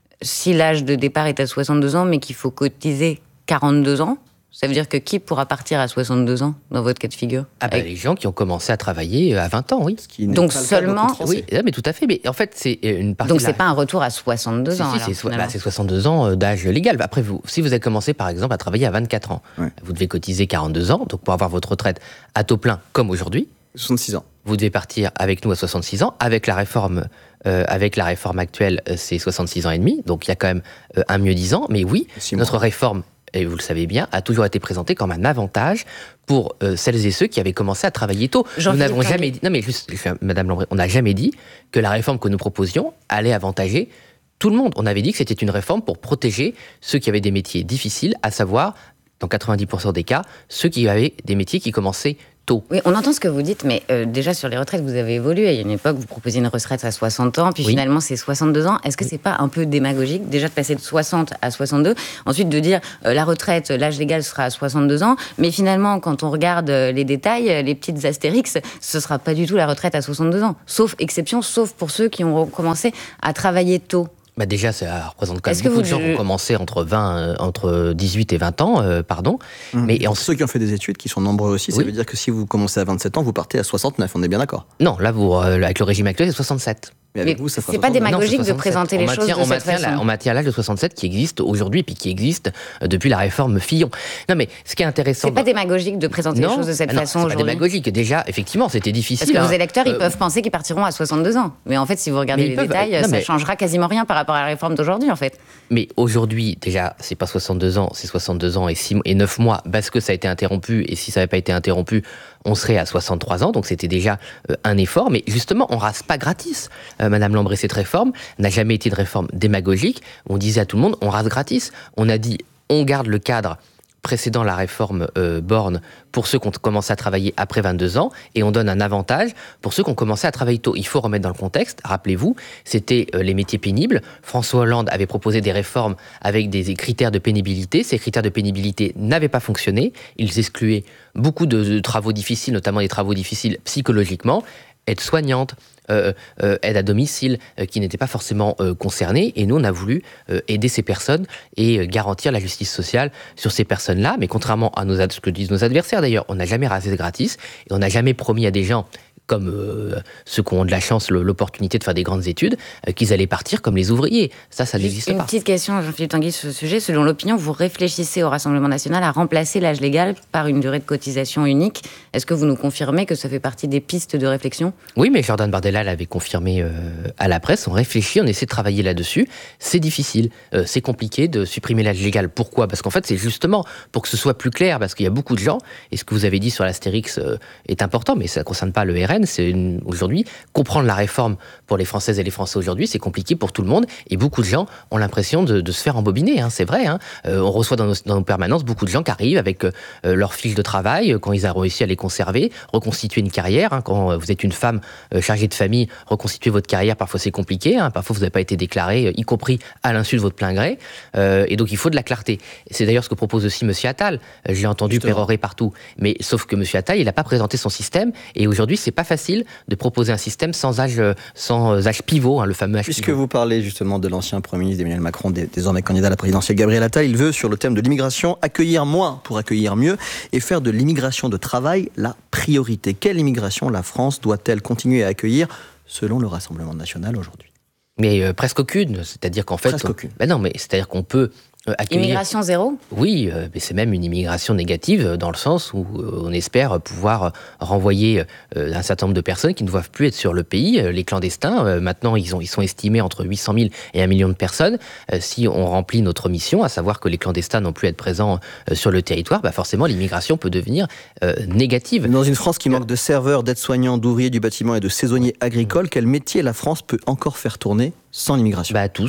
Speaker 15: Si l'âge de départ est à soixante-deux ans, mais qu'il faut cotiser quarante-deux ans, ça veut dire que qui pourra partir à soixante-deux ans dans votre cas de figure?
Speaker 19: Ah bah, les gens qui ont commencé à travailler à vingt ans, oui. Ce
Speaker 15: qui Donc seulement...
Speaker 19: Oui, mais tout à fait. Mais en fait, c'est une partie...
Speaker 15: Donc
Speaker 19: de
Speaker 15: c'est
Speaker 19: la...
Speaker 15: pas un retour à soixante-deux
Speaker 19: si,
Speaker 15: ans
Speaker 19: si,
Speaker 15: alors,
Speaker 19: c'est, so... bah, c'est soixante-deux ans d'âge légal. Après, vous, si vous avez commencé par exemple à travailler à vingt-quatre ans, ouais. vous devez cotiser quarante-deux ans, donc pour avoir votre retraite à taux plein comme aujourd'hui.
Speaker 2: soixante-six ans.
Speaker 19: Vous devez partir avec nous à soixante-six ans. Avec la réforme, euh, avec la réforme actuelle, c'est soixante-six ans et demi. Donc il y a quand même euh, un mieux dix ans. Mais oui, notre réforme, et vous le savez bien, a toujours été présentée comme un avantage pour euh, celles et ceux qui avaient commencé à travailler tôt. Nous n'avons jamais dit, non mais juste, Madame Lambret, on n'a jamais dit que la réforme que nous proposions allait avantager tout le monde. On avait dit que c'était une réforme pour protéger ceux qui avaient des métiers difficiles, à savoir, dans quatre-vingt-dix pour cent des cas, ceux qui avaient des métiers qui commençaient tôt.
Speaker 15: Oui, on entend ce que vous dites, mais euh, déjà sur les retraites, vous avez évolué. Il y a une époque, vous proposiez une retraite à soixante ans, puis oui. finalement c'est soixante-deux ans. Est-ce que c'est pas un peu démagogique, déjà de passer de soixante à soixante-deux, ensuite de dire euh, la retraite, l'âge légal sera à soixante-deux ans, mais finalement, quand on regarde les détails, les petites astérix, ce sera pas du tout la retraite à soixante-deux ans. Sauf exception, sauf pour ceux qui ont commencé à travailler tôt.
Speaker 19: Bah déjà, ça représente quand même beaucoup de gens qui ont commencé entre, vingt, euh, entre dix-huit et vingt ans, euh, pardon.
Speaker 2: Mmh. Mais en ceux qui ont fait des études, qui sont nombreux aussi, ça oui. veut dire que si vous commencez à vingt-sept ans, vous partez à soixante-neuf, on est bien d'accord?
Speaker 19: Non, là, vous, euh, avec le régime actuel, c'est soixante-sept.
Speaker 2: Mais avec vous, ça
Speaker 15: c'est pas démagogique non, de présenter les
Speaker 19: on
Speaker 15: choses
Speaker 19: maintient,
Speaker 15: de
Speaker 19: on
Speaker 15: cette
Speaker 19: maintient
Speaker 15: façon.
Speaker 19: La, on maintient l'âge de soixante-sept qui existe aujourd'hui, puis qui existe depuis la réforme Fillon. Non, mais ce qui est intéressant...
Speaker 15: C'est pas démagogique de présenter
Speaker 19: non,
Speaker 15: les choses de cette
Speaker 19: non,
Speaker 15: façon
Speaker 19: c'est
Speaker 15: aujourd'hui.
Speaker 19: C'est pas démagogique. Déjà, effectivement, c'était difficile.
Speaker 15: Parce que
Speaker 19: hein.
Speaker 15: vos électeurs,
Speaker 19: euh,
Speaker 15: ils peuvent penser qu'ils partiront à soixante-deux ans. Mais en fait, si vous regardez les
Speaker 19: peuvent,
Speaker 15: détails,
Speaker 19: non,
Speaker 15: ça
Speaker 19: mais...
Speaker 15: changera quasiment rien par rapport à la réforme d'aujourd'hui, en fait.
Speaker 19: Mais aujourd'hui, déjà, c'est pas soixante-deux ans, c'est soixante-deux ans et, six, et neuf mois, parce que ça a été interrompu, et si ça n'avait pas été interrompu, on serait à soixante-trois ans, donc c'était déjà euh, un effort. Mais justement, on rase pas gratis. Euh, Madame Lambret, cette réforme n'a jamais été une réforme démagogique. On disait à tout le monde, on rase gratis. On a dit, on garde le cadre précédant la réforme euh, Borne pour ceux qui ont commencé à travailler après vingt-deux ans, et on donne un avantage pour ceux qui ont commencé à travailler tôt. Il faut remettre dans le contexte, rappelez-vous, c'était euh, les métiers pénibles. François Hollande avait proposé des réformes avec des critères de pénibilité. Ces critères de pénibilité n'avaient pas fonctionné. Ils excluaient beaucoup de, de travaux difficiles, notamment des travaux difficiles psychologiquement. Aide-soignante, euh, euh, aide à domicile, euh, qui n'étaient pas forcément euh, concernées. Et nous, on a voulu euh, aider ces personnes et euh, garantir la justice sociale sur ces personnes-là. Mais contrairement à nos, ce que disent nos adversaires, d'ailleurs, on n'a jamais rasé gratis et on n'a jamais promis à des gens comme euh, ceux qui ont de la chance, l'opportunité de faire des grandes études, euh, qu'ils allaient partir comme les ouvriers. Ça, ça n'existe
Speaker 15: Une
Speaker 19: pas.
Speaker 15: Une petite question, Jean-Philippe Tanguy, sur ce sujet. Selon l'opinion, vous réfléchissez au Rassemblement national à remplacer l'âge légal par une durée de cotisation unique. Est-ce que vous nous confirmez que ça fait partie des pistes de réflexion?
Speaker 19: Oui, mais Jordan Bardella l'avait confirmé euh, à la presse. On réfléchit, on essaie de travailler là-dessus. C'est difficile, euh, c'est compliqué de supprimer l'âge légal. Pourquoi? Parce qu'en fait, c'est justement pour que ce soit plus clair, parce qu'il y a beaucoup de gens, et ce que vous avez dit sur l'Astérix euh, est important, mais ça ne concerne pas le R N, c'est une, aujourd'hui, comprendre la réforme pour les Françaises et les Français aujourd'hui, c'est compliqué pour tout le monde, et beaucoup de gens ont l'impression de, de se faire embobiner, hein, c'est vrai. Hein. Euh, on reçoit dans nos, dans nos permanences beaucoup de gens qui arrivent avec euh, leur fiche de travail, quand ils ont réussi à les conserver, reconstituer une carrière. Hein, quand vous êtes une femme euh, chargée de famille, reconstituer votre carrière, parfois c'est compliqué, hein, parfois vous n'avez pas été déclaré, euh, y compris à l'insu de votre plein gré, euh, et donc il faut de la clarté. C'est d'ailleurs ce que propose aussi M. Attal. Euh, J'ai entendu Justement. pérorer partout, mais sauf que M. Attal, il n'a pas présenté son système, et aujourd'hui c'est pas facile de proposer un système sans âge, sans âge pivot, hein, le fameux âge
Speaker 2: Puisque
Speaker 19: pivot.
Speaker 2: vous parlez justement de l'ancien Premier ministre Emmanuel Macron, désormais candidat à la présidentielle, Gabriel Attal, il veut, sur le thème de l'immigration, accueillir moins pour accueillir mieux et faire de l'immigration de travail la priorité. Quelle immigration la France doit-elle continuer à accueillir selon le Rassemblement national aujourd'hui?
Speaker 19: Mais euh, presque aucune, c'est-à-dire qu'en fait...
Speaker 2: Presque
Speaker 19: on...
Speaker 2: aucune.
Speaker 19: Ben non, mais c'est-à-dire qu'on peut... Euh, accueillir...
Speaker 15: Immigration zéro?
Speaker 19: Oui, euh, mais c'est même une immigration négative dans le sens où euh, on espère pouvoir renvoyer euh, un certain nombre de personnes qui ne doivent plus être sur le pays. Euh, les clandestins, euh, maintenant, ils, ont, ils sont estimés entre huit cent mille et un million de personnes. Euh, si on remplit notre mission, à savoir que les clandestins n'ont plus à être présents euh, sur le territoire, bah forcément, l'immigration peut devenir euh, négative.
Speaker 2: Dans une France qui manque de serveurs, d'aides-soignants, d'ouvriers du bâtiment et de saisonniers agricoles, quel métier la France peut encore faire tourner sans l'immigration?
Speaker 19: Bah tous.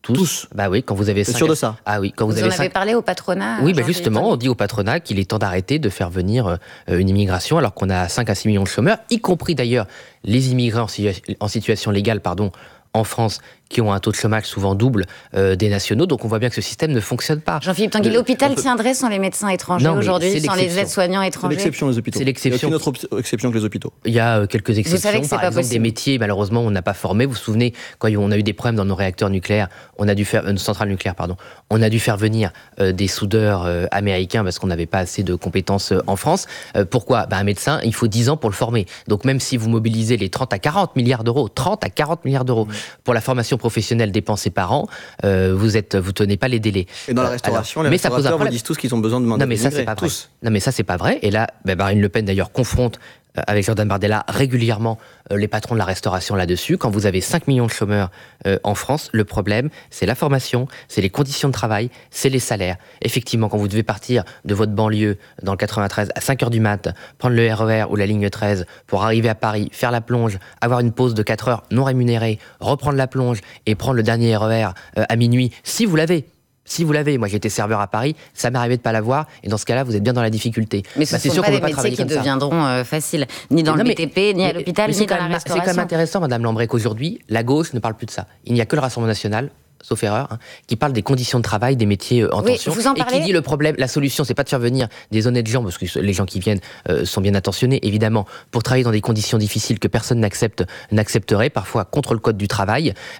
Speaker 19: Tous.
Speaker 2: Tous.
Speaker 19: Bah oui, quand vous avez
Speaker 2: C'est
Speaker 19: cinq
Speaker 2: sûr
Speaker 19: à-
Speaker 2: de ça.
Speaker 19: Ah oui, quand vous,
Speaker 15: Vous
Speaker 19: avez
Speaker 15: en avez
Speaker 19: cinq-
Speaker 15: parlé au patronat
Speaker 19: Oui, bah
Speaker 15: Jean-Philippe
Speaker 19: justement,
Speaker 15: Tanguy
Speaker 19: on dit au patronat qu'il est temps d'arrêter de faire venir euh, une immigration alors qu'on a cinq à six millions de chômeurs, y compris d'ailleurs les immigrés en, situa- en situation légale, pardon, en France, qui ont un taux de chômage souvent double euh, des nationaux. Donc on voit bien que ce système ne fonctionne pas.
Speaker 15: Jean-Philippe Tanguy,
Speaker 19: Le-
Speaker 15: l'hôpital
Speaker 19: on peut-
Speaker 15: tiendrait sans les médecins étrangers
Speaker 19: Non, mais
Speaker 15: aujourd'hui,
Speaker 19: c'est
Speaker 15: sans les
Speaker 19: l'exception.
Speaker 15: aides-soignants
Speaker 2: C'est
Speaker 15: étrangers.
Speaker 2: l'exception, les hôpitaux.
Speaker 19: C'est l'exception.
Speaker 2: Il n'y a aucune autre exception que les hôpitaux.
Speaker 19: Il y a euh, quelques exceptions.
Speaker 15: savez que c'est
Speaker 19: Par
Speaker 15: pas
Speaker 19: exemple,
Speaker 15: possible.
Speaker 19: des métiers, malheureusement, on n'a pas formé. Vous vous souvenez, quand on a eu des problèmes dans nos réacteurs nucléaires, on a dû faire une centrale nucléaire, pardon. On a dû faire venir euh, des soudeurs euh, américains parce qu'on n'avait pas assez de compétences euh, en France. Euh, pourquoi ben, un médecin, il faut dix ans pour le former. Donc même si vous mobilisez les trente à quarante milliards d'euros, trente à quarante milliards d'euros pour la formation professionnelle dépensée par an, euh, vous êtes, vous tenez pas les délais.
Speaker 2: Et dans la
Speaker 19: Euh,
Speaker 2: restauration,
Speaker 19: alors,
Speaker 2: les
Speaker 19: mais ça pose un
Speaker 2: restaurateurs vous
Speaker 19: problème.
Speaker 2: disent tous qu'ils ont besoin de main
Speaker 19: Non mais ça c'est pas vrai. Non mais ça c'est pas vrai. Et là, ben, Marine Le Pen d'ailleurs confronte euh, avec Jordan Bardella régulièrement euh, les patrons de la restauration là-dessus. Quand vous avez cinq millions de chômeurs euh, en France, le problème c'est la formation, c'est les conditions de travail, c'est les salaires. Effectivement, quand vous devez partir de votre banlieue dans le quatre-vingt-treize à cinq heures du mat, prendre le R E R ou la ligne treize pour arriver à Paris, faire la plonge, avoir une pause de quatre heures non rémunérée, reprendre la plonge et prendre le dernier R E R euh, à minuit, si vous l'avez. Si vous l'avez, moi j'étais serveur à Paris, ça m'est arrivé de pas l'avoir, et dans ce cas-là, vous êtes bien dans la difficulté.
Speaker 15: Mais ce
Speaker 19: Bah,
Speaker 15: ne
Speaker 19: c'est
Speaker 15: sont
Speaker 19: sûr
Speaker 15: pas
Speaker 19: qu'on
Speaker 15: des
Speaker 19: peut pas
Speaker 15: métiers
Speaker 19: travailler
Speaker 15: qui
Speaker 19: comme ça.
Speaker 15: deviendront euh, faciles, ni dans
Speaker 19: Non,
Speaker 15: le
Speaker 19: mais-
Speaker 15: B T P, ni à
Speaker 19: mais-
Speaker 15: l'hôpital,
Speaker 19: mais
Speaker 15: ni
Speaker 19: c'est
Speaker 15: dans
Speaker 19: quand
Speaker 15: la
Speaker 19: même- C'est quand même
Speaker 15: restauration.
Speaker 19: intéressant, Madame Lambray, qu'aujourd'hui, la gauche ne parle plus de ça. Il n'y a que le Rassemblement national, sauf erreur, hein, qui parle des conditions de travail des métiers euh, en
Speaker 15: Oui,
Speaker 19: tension.
Speaker 15: vous en
Speaker 19: et
Speaker 15: parlez
Speaker 19: qui dit le problème, la solution, c'est pas de faire venir des honnêtes gens, parce que les gens qui viennent euh, sont bien intentionnés, évidemment, pour travailler dans des conditions difficiles que personne n'accepte, n'accepterait, parfois contre le code du travail.